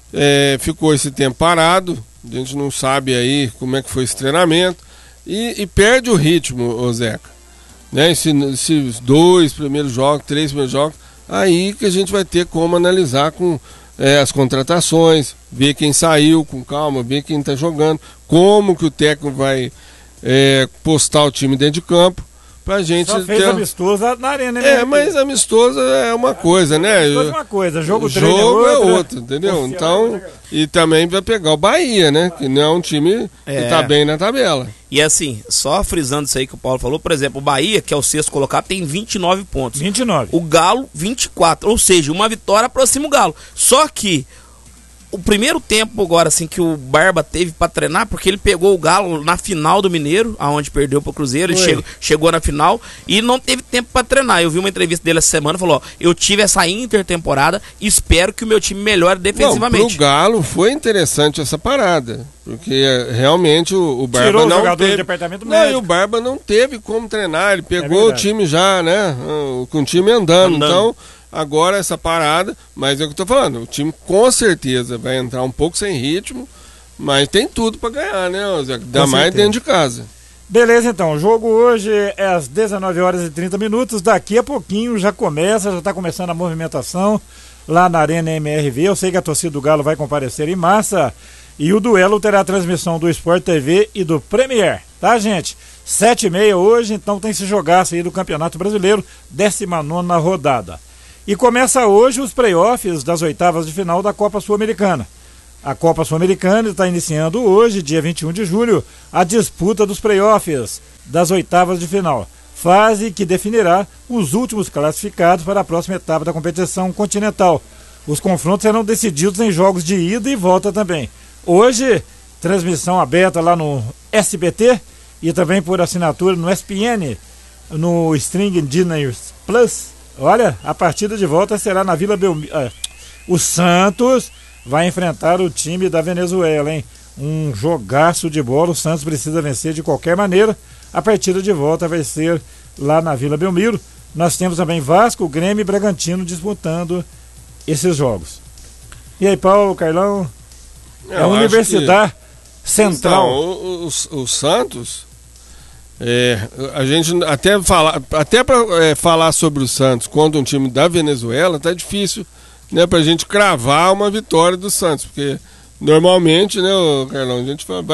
é, ficou esse tempo parado, a gente não sabe aí como é que foi esse treinamento, e, e perde o ritmo, ô Zeca. Né? Esse, esses dois primeiros jogos, três primeiros jogos, aí que a gente vai ter como analisar com é, as contratações, ver quem saiu com calma, ver quem está jogando, como que o técnico vai é, postar o time dentro de campo, pra gente Só fez ter... amistoso na Arena, né? É, mas amistoso é uma coisa, né? Amistoso é uma coisa, jogo o treino jogo é é outra. outro, entendeu? Oficial Então, é outra. e também vai pegar o Bahia, né? Que não é um time É. que tá bem na tabela. E assim, só frisando isso aí que o Paulo falou, por exemplo, o Bahia, que é o sexto colocado, tem vinte e nove pontos. vinte e nove. O Galo, vinte e quatro. Ou seja, uma vitória aproxima o Galo. Só que o primeiro tempo agora, assim, que o Barba teve pra treinar, porque ele pegou o Galo na final do Mineiro, aonde perdeu pro Cruzeiro, ele Foi. chegou, chegou na final e não teve tempo pra treinar. Eu vi uma entrevista dele essa semana, falou, ó, eu tive essa intertemporada, espero que o meu time melhore Não, defensivamente. pro Galo foi interessante essa parada, porque é, realmente o, o Barba Tirou o não jogador do teve... departamento Não, e médico. o Barba não teve como treinar, ele pegou o verdade. time já, né? ah, Com o time andando, Andando. então... Agora essa parada, mas é o que eu tô falando, o time com certeza vai entrar um pouco sem ritmo, mas tem tudo pra ganhar, né, Zé? Ainda Com mais certeza. dentro de casa. Beleza, então. O jogo hoje é às dezenove horas e trinta minutos. Daqui a pouquinho já começa, já está começando a movimentação lá na Arena M R V. Eu sei que a torcida do Galo vai comparecer em massa. E o duelo terá a transmissão do Sport T V e do Premier, tá, gente? Sete e meia hoje, então tem esse jogaço aí do Campeonato Brasileiro, décima nona rodada. E começa hoje os playoffs das oitavas de final da Copa Sul-Americana. A Copa Sul-Americana está iniciando hoje, dia vinte e um de julho, a disputa dos playoffs das oitavas de final. Fase que definirá os últimos classificados para a próxima etapa da competição continental. Os confrontos serão decididos em jogos de ida e volta também. Hoje, transmissão aberta lá no S B T e também por assinatura no E S P N, no String Dinners Plus. Olha, a partida de volta será na Vila Belmiro. Ah, o Santos vai enfrentar o time da Venezuela, hein? Um jogaço de bola, o Santos precisa vencer de qualquer maneira. A partida de volta vai ser lá na Vila Belmiro. Nós temos também Vasco, Grêmio e Bragantino disputando esses jogos. E aí, Paulo, Carlão? É a Eu acho Universidade Central. Então, o, o, o Santos, é, a gente até falar, até para é, falar sobre o Santos contra um time da Venezuela, tá difícil, né, pra gente cravar uma vitória do Santos, porque normalmente, né, o Carlão, a gente vai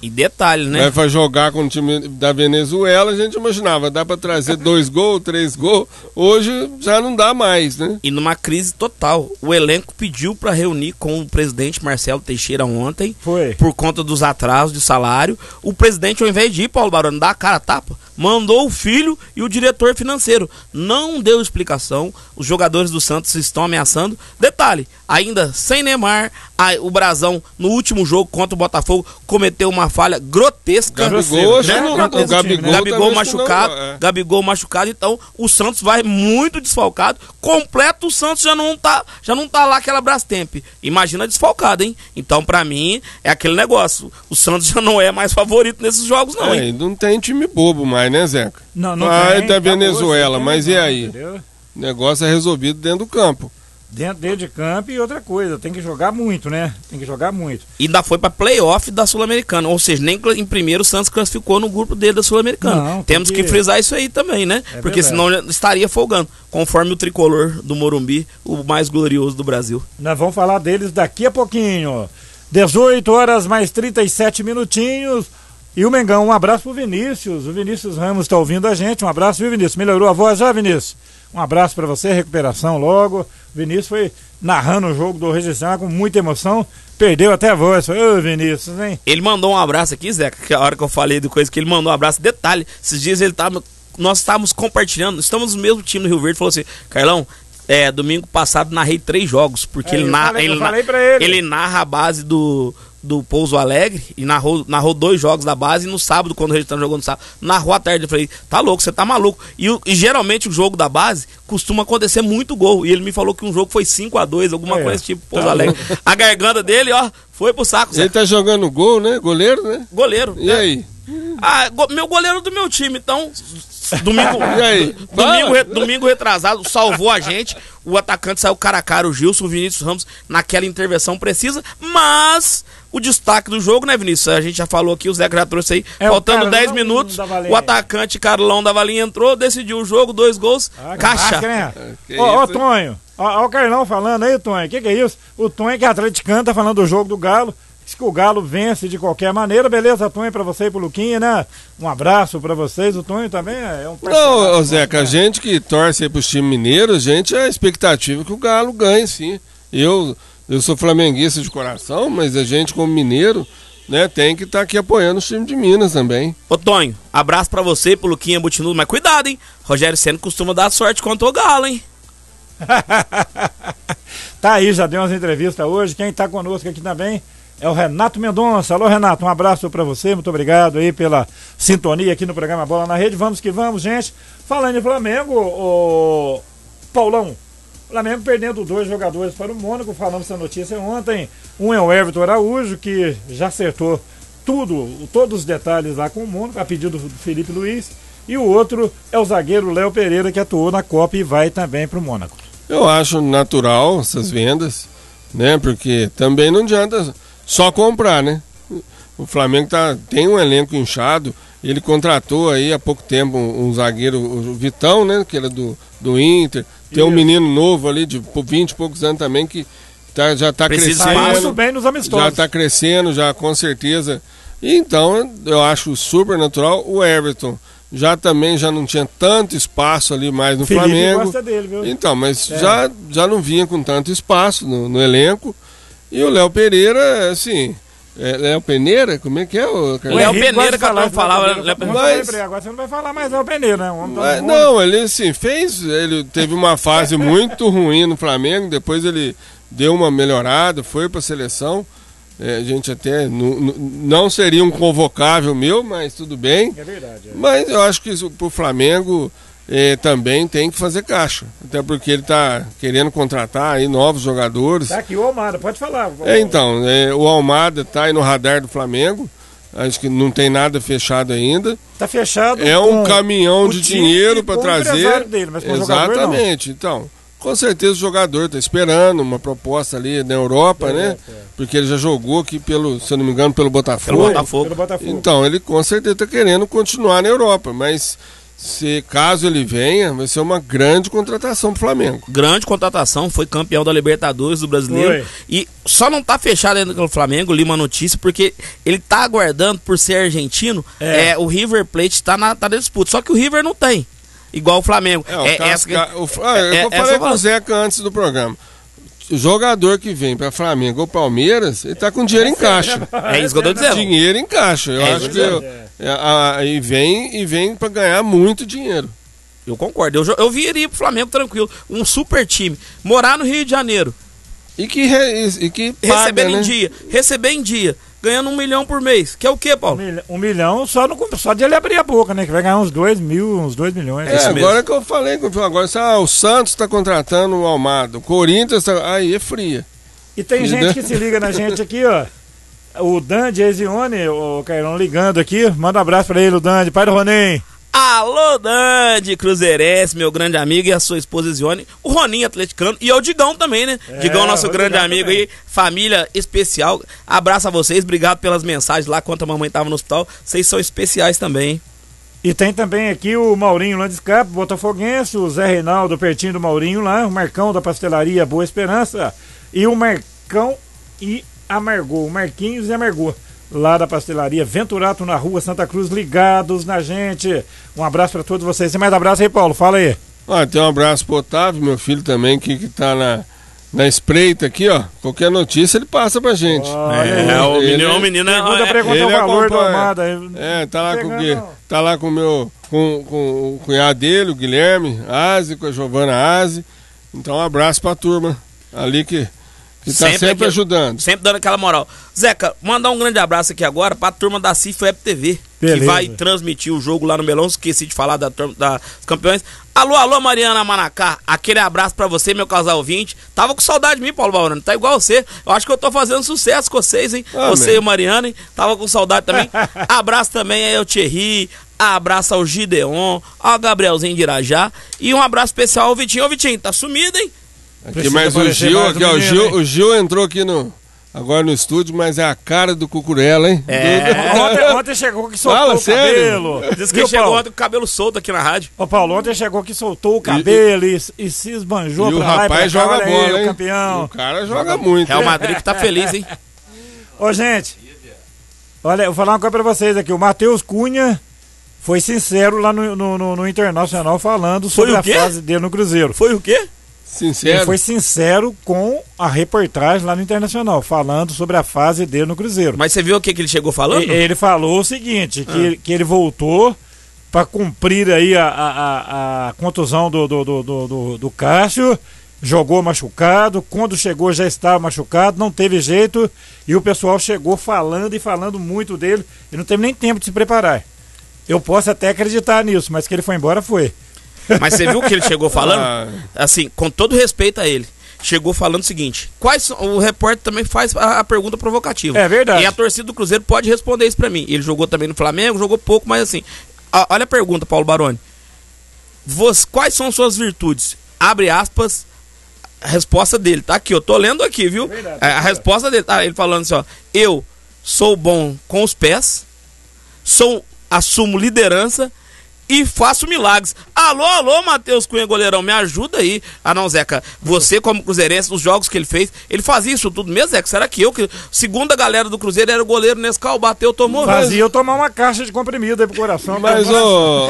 E detalhe, né? Vai pra jogar com o time da Venezuela, a gente imaginava, dá pra trazer dois gols, três gols. Hoje já não dá mais, né? E numa crise total. O elenco pediu pra reunir com o presidente Marcelo Teixeira ontem. Foi. Por conta dos atrasos de salário. O presidente, ao invés de ir, Paulo Baroni, dar a cara a tapa, mandou o filho e o diretor financeiro. Não deu explicação. Os jogadores do Santos estão ameaçando. Detalhe, ainda sem Neymar, a, o Brasão, no último jogo contra o Botafogo, cometeu uma falha grotesca. Gabigol, né? no, o Gabigol, Gabigol machucado. Não, é. Gabigol machucado. Então, o Santos vai muito desfalcado. Completo, o Santos já não tá, já não tá lá aquela Brastemp. Imagina desfalcado, hein? Então, pra mim, é aquele negócio. O Santos já não é mais favorito nesses jogos, não, é, hein? Não tem time bobo mais, né, Zeca? Não, não ah, tem. da Tá Venezuela, boa, mas tem, e aí? entendeu? O negócio é resolvido dentro do campo. Dentro, dentro de campo e outra coisa, tem que jogar muito, né? Tem que jogar muito. E ainda foi pra playoff da Sul-Americana, ou seja, nem em primeiro o Santos classificou no grupo dele da Sul-Americana. Não, Temos que... que frisar isso aí também, né? É Porque verdade. senão estaria folgando, conforme o tricolor do Morumbi, o mais glorioso do Brasil. Nós vamos falar deles daqui a pouquinho. dezoito horas mais trinta e sete minutinhos. E o Mengão, um abraço pro Vinícius. O Vinícius Ramos tá ouvindo a gente. Um abraço, viu, Vinícius? Melhorou a voz já, Vinícius? Um abraço para você, recuperação logo. O Vinícius foi narrando o jogo do Registrar com muita emoção. Perdeu até a voz. Foi, ô Vinícius, hein? Ele mandou um abraço aqui, Zeca, que a hora que eu falei de coisa que ele mandou um abraço. Detalhe, esses dias ele tava, nós estávamos compartilhando, estamos no mesmo time no Rio Verde, falou assim, Carlão, é, domingo passado narrei três jogos, porque É, ele, eu narra, falei- eu ele, falei na- pra ele. ele narra a base do... do Pouso Alegre e narrou, narrou dois jogos da base e no sábado, quando o Registano jogou no sábado, narrou à tarde. Eu falei, tá louco, você tá maluco. E, o- e geralmente o jogo da base costuma acontecer muito gol. E ele me falou que um jogo foi cinco a dois, alguma É, coisa tipo Pouso tá Alegre. A garganta dele, ó, foi pro saco. Ele Zé. tá jogando gol, né? Goleiro, né? Goleiro. E né? aí? Ah, go- meu goleiro do meu time, então. Domingo, E aí? domingo, Fala. re- domingo retrasado, salvou a gente. O atacante saiu cara a cara, o Gilson, o Vinícius Ramos, naquela intervenção precisa. Mas o destaque do jogo, né, Vinícius? A gente já falou aqui, o Zeca já trouxe aí. É o faltando Carlão dez minutos, da Valinha. o atacante Carlão da Valinha entrou, decidiu o jogo, dois gols, Ah, caixa. né? Que Ó, ó, isso, hein? Tonho. Ó, ó o Carlão falando aí, Tonho. O que, que é isso? O Tonho, que é atleticano, tá falando do jogo do Galo. Diz que o Galo vence de qualquer maneira. Beleza, Tonho, pra você e pro Luquinha, né? Um abraço pra vocês. O Tonho também é um Não, ô, Zeca, a né? gente que torce aí pros times mineiros, a gente é a expectativa que o Galo ganhe, sim. Eu, eu sou flamenguista de coração, mas a gente como mineiro, né, tem que estar aqui apoiando os times de Minas também. Ô Tonho, abraço pra você e pro Luquinha Butinudo, mas cuidado, hein? Rogério Ceni costuma dar sorte contra o Galo, hein? Tá aí, já deu umas entrevistas hoje. Quem tá conosco aqui também é o Renato Mendonça. Alô, Renato, um abraço pra você. Muito obrigado aí pela sintonia aqui no programa Bola na Rede. Vamos que vamos, gente. Falando em Flamengo, o Paulão. Flamengo perdendo dois jogadores para o Mônaco. Falamos essa notícia ontem. Um é o Everton Araújo, que já acertou tudo, todos os detalhes lá com o Mônaco, a pedido do Felipe Luiz. E o outro é o zagueiro Léo Pereira, que atuou na Copa e vai também para o Mônaco. Eu acho natural essas vendas, né? Porque também não adianta só comprar, né? O Flamengo tá, tem um elenco inchado. Ele contratou aí há pouco tempo um, um zagueiro, o Vitão, né? Que era do, do Inter. Tem um Isso. menino novo ali de vinte e poucos anos também que tá, já tá Precisa crescendo. Tá muito bem nos amistosos. Já está crescendo, já com certeza. Então, eu acho super natural. O Everton já também já não tinha tanto espaço ali mais no Felipe Flamengo. gosta dele, viu? Então, mas É. já, já não vinha com tanto espaço no, no elenco. E o Léo Pereira, assim. É, Léo Peneira? Como é que é? O O Léo Henrique Peneira, gosta de que eu não falar falava. isso, Léo Léo Peneira. Peneira. Mas- Mas... Agora você não vai falar mais Léo Peneira, né? O homem tá Mas, no não, ele assim, fez. Ele teve uma fase muito ruim no Flamengo, depois ele deu uma melhorada, foi para a seleção. É, a gente até nu- nu- não seria um convocável meu, mas tudo bem. É verdade. É. Mas eu acho que isso pro Flamengo eh, também tem que fazer caixa. Até porque ele tá querendo contratar aí novos jogadores. Tá aqui o Almada, pode falar. É, então, eh, o Almada tá aí no radar do Flamengo. Acho que não tem nada fechado ainda. Tá fechado. É um com caminhão o de time dinheiro e para com o trazer. empresário dele, mas com o jogador, não. Exatamente. Então, com certeza o jogador está esperando uma proposta ali na Europa, né? é. Porque ele já jogou aqui pelo, se eu não me engano, pelo Botafogo. Pelo Botafogo. Pelo Botafogo. Então, ele com certeza está querendo continuar na Europa, mas se caso ele venha, vai ser uma grande contratação pro Flamengo. Grande contratação, foi campeão da Libertadores do Brasileiro. Foi. E só não tá fechado ainda com o Flamengo, li uma notícia, porque ele tá aguardando, por ser argentino, é. É, o River Plate tá na, tá na disputa. Só que o River não tem, igual o Flamengo. É, o é, Casca, essa, o, ah, eu é, falei com o Zeca antes do programa. O jogador que vem para Flamengo ou Palmeiras, ele tá com dinheiro em caixa. É isso que eu tô dizendo. Dinheiro em caixa. Eu é acho que eu, é, a, e vem e vem para ganhar muito dinheiro. Eu concordo. Eu, eu viria pro Flamengo tranquilo, um super time, morar no Rio de Janeiro e que re, e que paga, receber né? em dia, receber em dia, ganhando um milhão por mês. Que é o quê, Paulo? Um milhão, um milhão só, no, só de ele abrir a boca, né? Que vai ganhar uns dois mil, uns dois milhões. É, agora que eu falei, agora ah, o Santos está contratando o Almada, o Corinthians tá, aí é fria. E tem gente que se liga na gente aqui, ó. O Dandy Ezione, o Cairão ligando aqui. Manda um abraço pra ele, o Dandy, pai do Ronem. Alô, Dandy, Cruzeirense, meu grande amigo, e a sua esposa Ezione, o Roninho atleticano e o Digão também, né? É, Digão, nosso grande amigo também. Aí, família especial. Abraço a vocês, obrigado pelas mensagens lá, quando a mamãe tava no hospital. Vocês são especiais também, hein? E tem também aqui o Maurinho Landescap, botafoguense, o Zé Reinaldo, pertinho do Maurinho lá, o Marcão da Pastelaria Boa Esperança e o Marcão e Amargou, o Marquinhos e Amargou, lá da Pastelaria Venturato, na rua Santa Cruz, ligados na gente. Um abraço para todos vocês. Tem mais abraço aí, Paulo? Fala aí. Ah, tem um abraço pro Otávio, meu filho também, que, que tá na, na espreita aqui, ó. Qualquer notícia ele passa pra gente. Oh, é, é, o menino, o menino é, pergunta, pergunta ele o valor da Almada. É, tá lá com o quê? Tá lá com o meu, com, com o cunhado dele, o Guilherme Aze, com a Giovana Aze. Então um abraço pra turma ali que... Que tá sempre, sempre aqui, ajudando. Sempre dando aquela moral. Zeca, mandar um grande abraço aqui agora pra turma da C I F Web T V. Beleza. Que vai transmitir o jogo lá no Melão. Esqueci de falar da, da, dos campeões. Alô, alô, Mariana Manacá. Aquele abraço pra você, meu casal ouvinte. Tava com saudade de mim, Paulo Baurano. Tá igual você. Eu acho que eu tô fazendo sucesso com vocês, hein? Ah, você mesmo. E o Mariana, hein? Tava com saudade também. Abraço também aí ao Thierry. Abraço ao Gideon. Ao Gabrielzinho de Irajá. E um abraço especial ao Vitinho. Ô, Vitinho, tá sumido, hein? Aqui mais o Gil, mais aqui, ó, menino, o, Gil o Gil entrou aqui no, agora no estúdio, mas é a cara do Cucurella, hein? É. ontem, ontem chegou que soltou Fala, o sério? cabelo. Diz que Viu, chegou Paulo? Ontem com o cabelo solto aqui na rádio. Ô Paulo, ontem chegou que soltou o cabelo e, e, e se esbanjou e pra o lá rapaz e pra joga cá, bola, aí, hein? O campeão. O cara joga muito. Real Madrid que tá feliz, hein? Ô, gente, olha, eu vou falar uma coisa pra vocês aqui. O Matheus Cunha foi sincero lá no, no, no, no Internacional falando sobre a fase dele no Cruzeiro. Foi o quê? Sincero. Ele foi sincero com a reportagem lá no Internacional, falando sobre a fase dele no Cruzeiro. Mas você viu o que, que ele chegou falando? E, ele falou o seguinte, que, ah. que ele voltou para cumprir aí a, a, a, a contusão do, do, do, do, do Cássio, jogou machucado, quando chegou já estava machucado, não teve jeito, e o pessoal chegou falando e falando muito dele, e não teve nem tempo de se preparar. Eu posso até acreditar nisso, mas que ele foi embora, foi. Mas você viu o que ele chegou falando? Ah. Assim, com todo respeito a ele, chegou falando o seguinte: quais são, o repórter também faz a, a pergunta provocativa. É verdade. E a torcida do Cruzeiro pode responder isso pra mim. Ele jogou também no Flamengo, jogou pouco, mas assim, a, olha a pergunta, Paulo Baroni. Você, quais são suas virtudes? Abre aspas, a resposta dele, tá aqui, eu tô lendo aqui, viu? É verdade, a, a resposta dele, tá ele falando assim, ó: eu sou bom com os pés, sou, assumo liderança e faço milagres. Alô, alô, Matheus Cunha, goleirão, me ajuda aí. Ah não, Zeca, você como cruzeirense, os jogos que ele fez, ele fazia isso tudo mesmo, Zeca? Será que eu, que segundo a galera do Cruzeiro, era o goleiro Nescau, bateu, tomou? Fazia eu tomar uma caixa de comprimido aí pro coração. Mas, ô,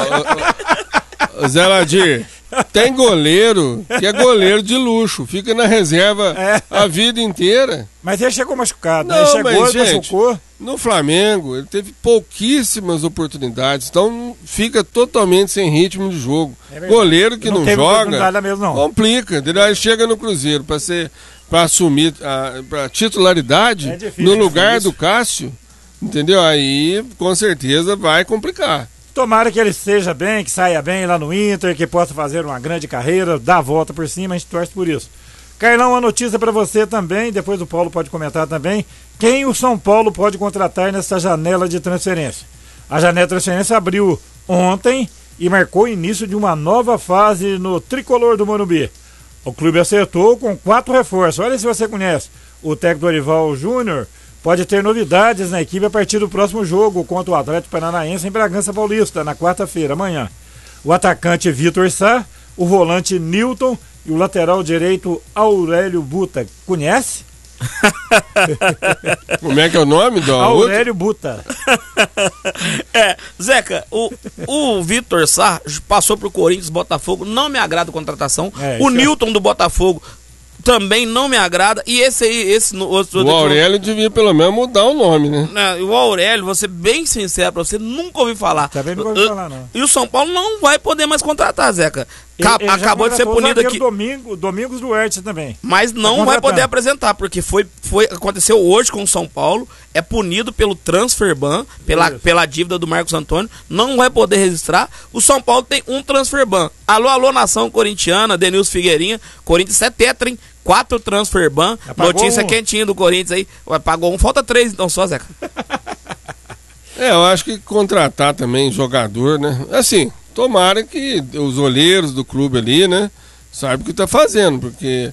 ô, Zé Ladir, tem goleiro que é goleiro de luxo, fica na reserva é. a vida inteira. Mas ele chegou machucado, não, né? Ele chegou mas, e machucou. No Flamengo, ele teve pouquíssimas oportunidades, então fica totalmente sem ritmo de jogo. É goleiro que não, não joga, mesmo, não. complica. Aí chega no Cruzeiro para ser, para assumir a pra titularidade é difícil, no lugar é do Cássio, entendeu? Aí com certeza vai complicar. Tomara que ele seja bem, que saia bem lá no Inter, que possa fazer uma grande carreira, dar a volta por cima, a gente torce por isso. Carlão, uma notícia para você também, depois o Paulo pode comentar também. Quem o São Paulo pode contratar nessa janela de transferência? A janela de transferência abriu ontem e marcou o início de uma nova fase no tricolor do Morumbi. O clube acertou com quatro reforços. Olha se você conhece. O técnico Dorival Júnior pode ter novidades na equipe a partir do próximo jogo contra o Atlético Paranaense em Bragança Paulista, na quarta-feira, amanhã. o atacante Vitor Sá, o volante Newton e o lateral direito Aurélio Buta. Conhece? Como é que é o nome do Aurélio Buta. É, Zeca, o, o Vitor Sá passou pro Corinthians, Botafogo, não me agrada a contratação. É, o isso é- Newton do Botafogo também não me agrada. E esse aí, esse no outro. O Aurélio devia pelo menos mudar o nome, né? Né, o Aurélio, vou ser bem sincero pra você, nunca ouvi falar. Também nunca ouvi falar, não. E o São Paulo não vai poder mais contratar, Zeca. Ca- Ele- ele já acabou de ser contratou o punido zagueiro aqui. Domingo, Domingos Duarte também. Mas não Tá vai contratando. poder apresentar, porque foi, foi, aconteceu hoje com o São Paulo, é punido pelo transfer ban, pela, Isso. pela dívida do Marcos Antônio, não vai poder registrar. O São Paulo tem um transfer ban. Alô, alô, nação corintiana, Denilson Figueirinha, Corinthians é tetra, hein? Quatro transfer ban, Já pagou notícia um. quentinha do Corinthians aí. Ué, pagou um, falta três então só, Zeca. É, eu acho que contratar também jogador, né? Assim, tomara que os olheiros do clube ali, né, saibam o que tá fazendo, porque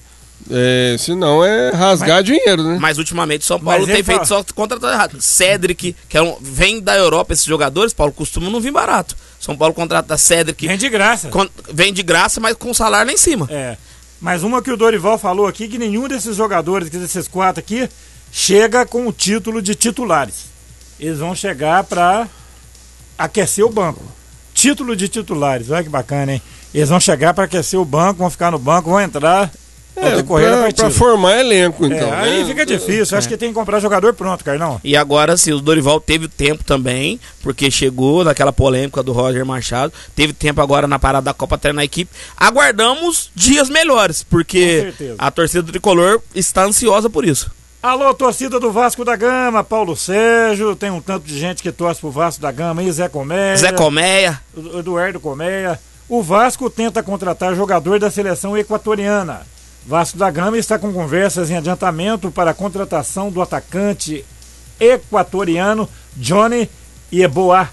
é, senão é rasgar Mas- dinheiro, né? Mas ultimamente São Paulo Mas tem ele feito fala- só contratar errado. Cedric, que é um, vem da Europa, esses jogadores, Paulo, costumam não vir barato. São Paulo contrata Cedric, Vem de graça. con- vem de graça, mas com salário lá em cima. É. Mas uma que o Dorival falou aqui, que nenhum desses jogadores, que desses quatro aqui, chega com o título de titulares. Eles vão chegar para aquecer o banco. Título de titulares, olha que bacana, hein? Eles vão chegar para aquecer o banco, vão ficar no banco, vão entrar ao É, decorrer da pra, partida. pra formar elenco, então. É, aí né? fica difícil, acho que tem que comprar jogador pronto, Carlão. E agora sim, o Dorival teve tempo também, porque chegou naquela polêmica do Roger Machado, teve tempo agora na parada da Copa treinar a equipe. Aguardamos dias melhores, Com porque certeza. a torcida do Tricolor está ansiosa por isso. Alô, torcida do Vasco da Gama, Paulo Sérgio, tem um tanto de gente que torce pro Vasco da Gama aí, Zé Coméia. Zé Colmeia, o Eduardo Colmeia. O Vasco tenta contratar jogador da seleção equatoriana. Vasco da Gama está com conversas em adiantamento para a contratação do atacante equatoriano Johnny Yeboah,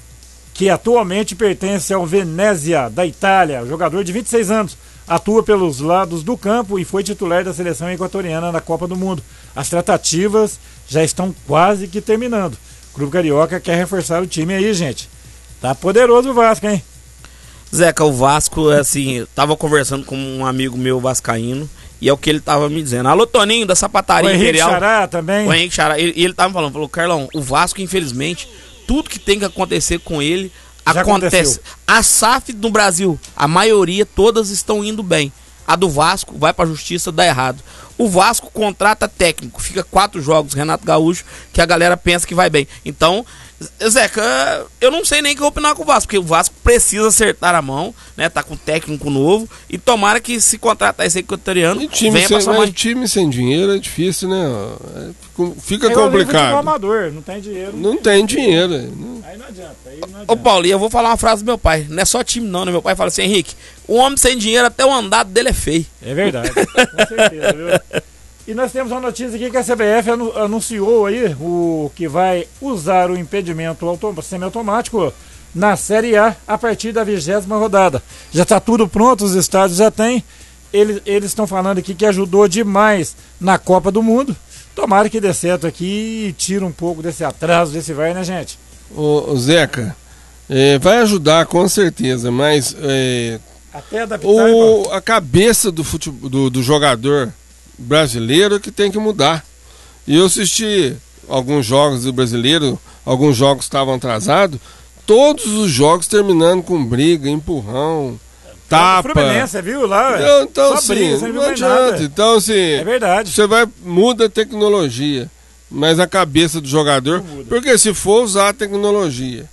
que atualmente pertence ao Venezia, da Itália. Jogador de vinte e seis anos, atua pelos lados do campo e foi titular da seleção equatoriana na Copa do Mundo. As tratativas já estão quase que terminando. O Clube Carioca quer reforçar o time aí, gente. Tá poderoso o Vasco, hein? Zeca, o Vasco, assim, eu tava conversando com um amigo meu vascaíno, e é o que ele tava me dizendo. Alô, Toninho, da O Sapataria Henrique Imperial. Xará também. O Henrique Xará, ele, e ele tava me falando, falou, Carlão, o Vasco, infelizmente, tudo que tem que acontecer com ele, Já acontece. aconteceu. A S A F no Brasil, a maioria, todas estão indo bem. A do Vasco vai pra justiça, dá errado. O Vasco contrata técnico, fica quatro jogos, Renato Gaúcho, que a galera pensa que vai bem. Então, Zeca, eu não sei nem o que eu vou opinar com o Vasco, porque o Vasco precisa acertar a mão, né? Tá com técnico novo, e tomara que se contratar esse equatoriano, E time venha sem, pra somar. mas time sem dinheiro é difícil, né? É, fica- fica É igual futebol complicado. amador, não tem dinheiro. Não tem dinheiro. não- Aí não adianta, aí não Ô adianta. Paulo, e eu vou falar uma frase do meu pai, não é só time não, né? Meu pai fala assim, Henrique, o homem sem dinheiro, até o andado dele é feio. É verdade, com certeza, viu? E nós temos uma notícia aqui que a C B F anu- anunciou aí o que vai usar o impedimento auto- semiautomático na Série A a partir da vigésima rodada. Já está tudo pronto, os estádios já têm. Eles eles estão falando aqui que ajudou demais na Copa do Mundo. Tomara que dê certo aqui e tira um pouco desse atraso, desse vai, né, gente? Ô, ô, Zeca, é, vai ajudar com certeza, mas é, Até adaptar. o, a cabeça do, futebol, do, do jogador brasileiro que tem que mudar. E eu assisti alguns jogos do brasileiro, alguns jogos estavam atrasados, todos os jogos terminando com briga, empurrão, tapa. Fluminense, viu lá? Então, então Só assim, briga, você não não viu mais adianta. nada. Então, assim, É verdade. você vai, muda a tecnologia, mas a cabeça do jogador, Não muda. porque se for usar a tecnologia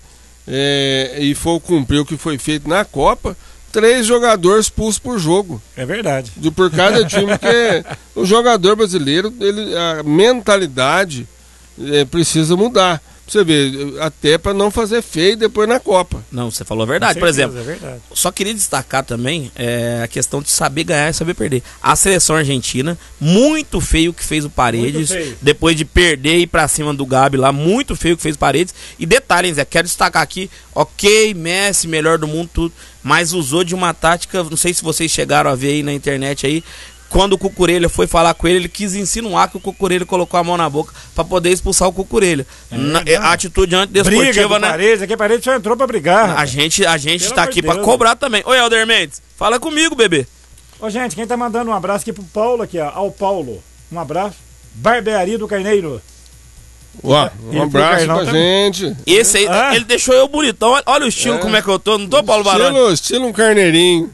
é, e for cumprir o que foi feito na Copa, três jogadores expulsos por jogo, É verdade. de por cada time, porque o jogador brasileiro, ele, a mentalidade é, precisa mudar. Pra você ver, até para não fazer feio depois na Copa. Não, você falou a verdade, Com por certeza, exemplo. É verdade. Só queria destacar também é, a questão de saber ganhar e saber perder. A seleção argentina, muito feio o que fez o Paredes, Muito feio. depois de perder e ir pra cima do Gabi lá, muito feio o que fez o Paredes. E detalhes, Zé, quero destacar aqui, ok, Messi, melhor do mundo, tudo, mas usou de uma tática, não sei se vocês chegaram a ver aí na internet aí, quando o Cucurella foi falar com ele, ele quis insinuar que o Cucurella colocou a mão na boca pra poder expulsar o Cucurella. É, na, a atitude antidesportiva, briga do né? Paredes, aqui Paredes só entrou pra brigar. A gente, a gente Pelo tá amor aqui de pra Deus. cobrar também. Oi, Helder Mendes, fala comigo, bebê. Ô, gente, quem tá mandando um abraço aqui pro Paulo, aqui, ó, ao Paulo. Um abraço. Barbearia do Carneiro. Ué, um E abraço pro pra Carlão gente. Esse aí, Ah. ele deixou eu bonitão. Olha, olha o estilo, É. como é que eu tô. Não tô, Paulo Baroni? Estilo, estilo um carneirinho.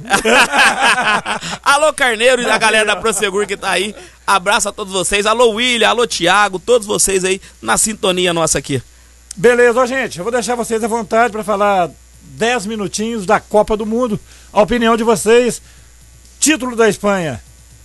Alô, Carneiro e a galera da Prosegur que tá aí. Abraço a todos vocês. Alô, William, alô, Thiago, todos vocês aí na sintonia nossa aqui. Beleza, ó, gente, eu vou deixar vocês à vontade pra falar dez minutinhos da Copa do Mundo. A opinião de vocês. Título da Espanha.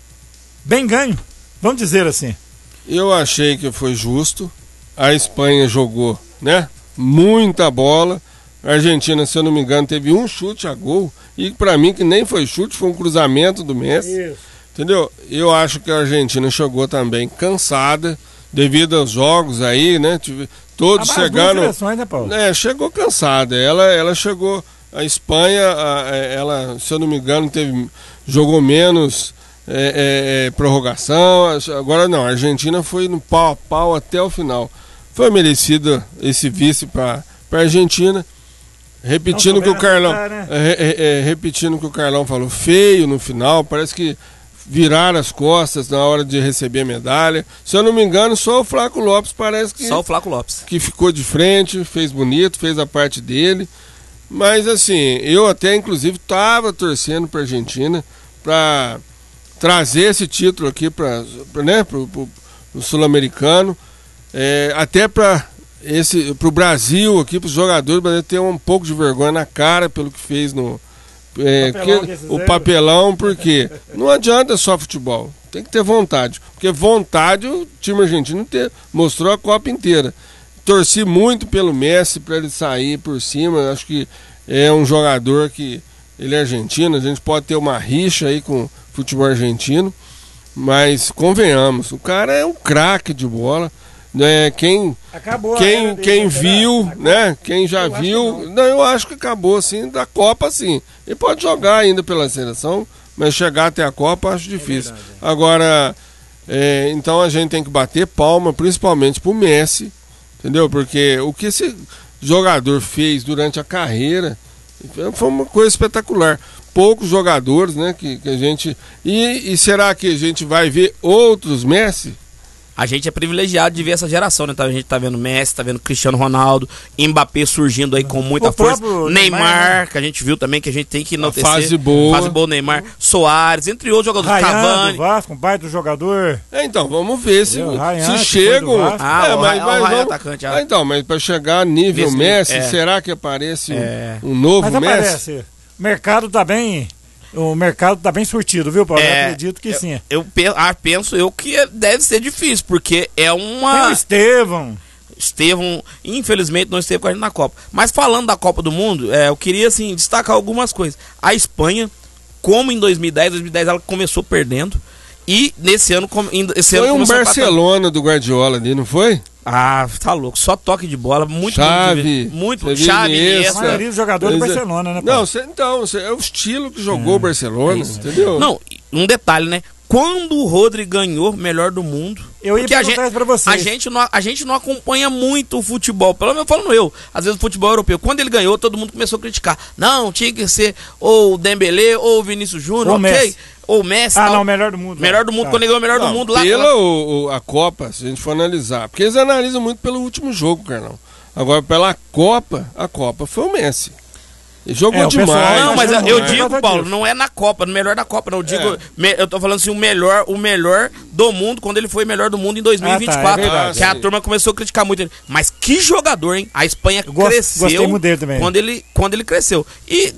Bem ganho, vamos dizer assim. Eu achei que foi justo. A Espanha jogou, né? Muita bola. A Argentina, se eu não me engano, teve um chute a gol. E pra mim, que nem foi chute, foi um cruzamento do Messi. Isso. Entendeu? Eu acho que a Argentina chegou também cansada, devido aos jogos aí, né? Tive- Todos Ah, mas as duas chegando. seleções, né, Paulo? É, chegou cansada. Ela, ela chegou. A Espanha, a- é, ela, se eu não me engano, teve, jogou menos é, é, é, prorrogação. Agora não, a Argentina foi no pau a pau até o final. Foi merecido esse vice para a Argentina. Repetindo o que o Carlão. acertar, né? é, é, é, repetindo o que o Carlão falou, feio no final, parece que viraram as costas na hora de receber a medalha. Se eu não me engano, só o Flaco Lopes parece que. Só o Flaco Lopes. Que ficou de frente, fez bonito, fez a parte dele. Mas assim, eu até inclusive estava torcendo para a Argentina para trazer esse título aqui para né, o sul-americano, é, até para esse para o Brasil aqui, para os jogadores, para ter um pouco de vergonha na cara pelo que fez no é, Papelão que- que o fizeram. papelão, porque não adianta só futebol, tem que ter vontade, porque vontade o time argentino ter, mostrou a Copa inteira. Torci muito pelo Messi para ele sair por cima. Acho que é um jogador que ele é argentino. A gente pode ter uma rixa aí com o futebol argentino, mas convenhamos, o cara é um craque de bola, né? Quem Acabou a quem era dele, quem será? viu, Acabou. né? Quem já Eu acho que viu, não. não, eu acho que acabou assim da Copa, sim. Ele pode jogar ainda pela seleção, mas chegar até a Copa acho difícil. Agora, é, então a gente tem que bater palma, principalmente pro Messi. Entendeu? Porque o que esse jogador fez durante a carreira foi uma coisa espetacular. Poucos jogadores, né? Que, que a gente. E, e será que a gente vai ver outros Messi? A gente é privilegiado de ver essa geração, né? Tá- A gente tá vendo Messi, tá vendo Cristiano Ronaldo, Mbappé surgindo aí com muita O força. próprio Neymar, Neymar, né? que a gente viu também, que a gente tem que enaltecer. fase boa. Fase boa, Neymar. Soares, entre outros jogadores. Ryan Cavani. do Vasco, um baita jogador. É, então, vamos ver se, Entendeu? Ryan, se que foi chegam. do Vasco. Ah, é, o mas, Ryan- mas o Ryan vamos- atacante, ah. Ah, então, mas para chegar a nível Desse Messi, nível, é. será que aparece um, É. um novo Mas Messi? aparece. O mercado tá bem. O mercado tá bem surtido, viu, Paulo? É, eu acredito que sim. Eu pe- ah, penso eu que deve ser difícil, porque é Tem o uma. Estevão. Estevão, infelizmente, não esteve com a gente na Copa. Mas falando da Copa do Mundo, é, eu queria assim, destacar algumas coisas. A Espanha, como em dois mil e dez, dois mil e dez ela começou perdendo. E nesse ano, com- em- esse ano Foi um começou empatando. Barcelona do Guardiola ali, não foi? Ah, tá louco. Só toque de bola, muito Chave, bonito de ver. Muito Xavi, chave, Iniesta. A Iniesta. maioria dos jogadores do Pois é. Barcelona, né, Não, Paulo? cê- então, cê- é o estilo que jogou o Barcelona, entendeu? Não, um detalhe, né? Quando o Rodri ganhou melhor do mundo. Eu ia porque a perguntar gente, isso pra vocês. A gente, não, a gente não acompanha muito o futebol, pelo menos falando eu, às vezes o futebol europeu. Quando ele ganhou, todo mundo começou a criticar. Não, tinha que ser ou o Dembélé ou o Vinícius Júnior, Ou o ok? Messi. Ou o Messi. Ah, tal. não, o melhor do mundo. Melhor do mundo, Tá. quando ele ganhou o melhor Não, do mundo lá. pela lá- o- o- a Copa, se a gente for analisar, porque eles analisam muito pelo último jogo, Carlão. Agora, pela Copa, a Copa foi o Messi. Ele jogou É, o demais. pessoal- Não, mas eu, achando eu ruim. digo, Por causa Paulo, disso. não é na Copa, no melhor da Copa, não. Eu digo, É. me- eu tô falando assim, o melhor, o melhor do mundo, quando ele foi melhor do mundo em dois mil e vinte e quatro. Ah, tá, é verdade. que a Sim. turma começou a criticar muito ele. Mas que jogador, hein? A Espanha Eu gosto- cresceu gostei muito dele também. Quando ele, quando ele cresceu. E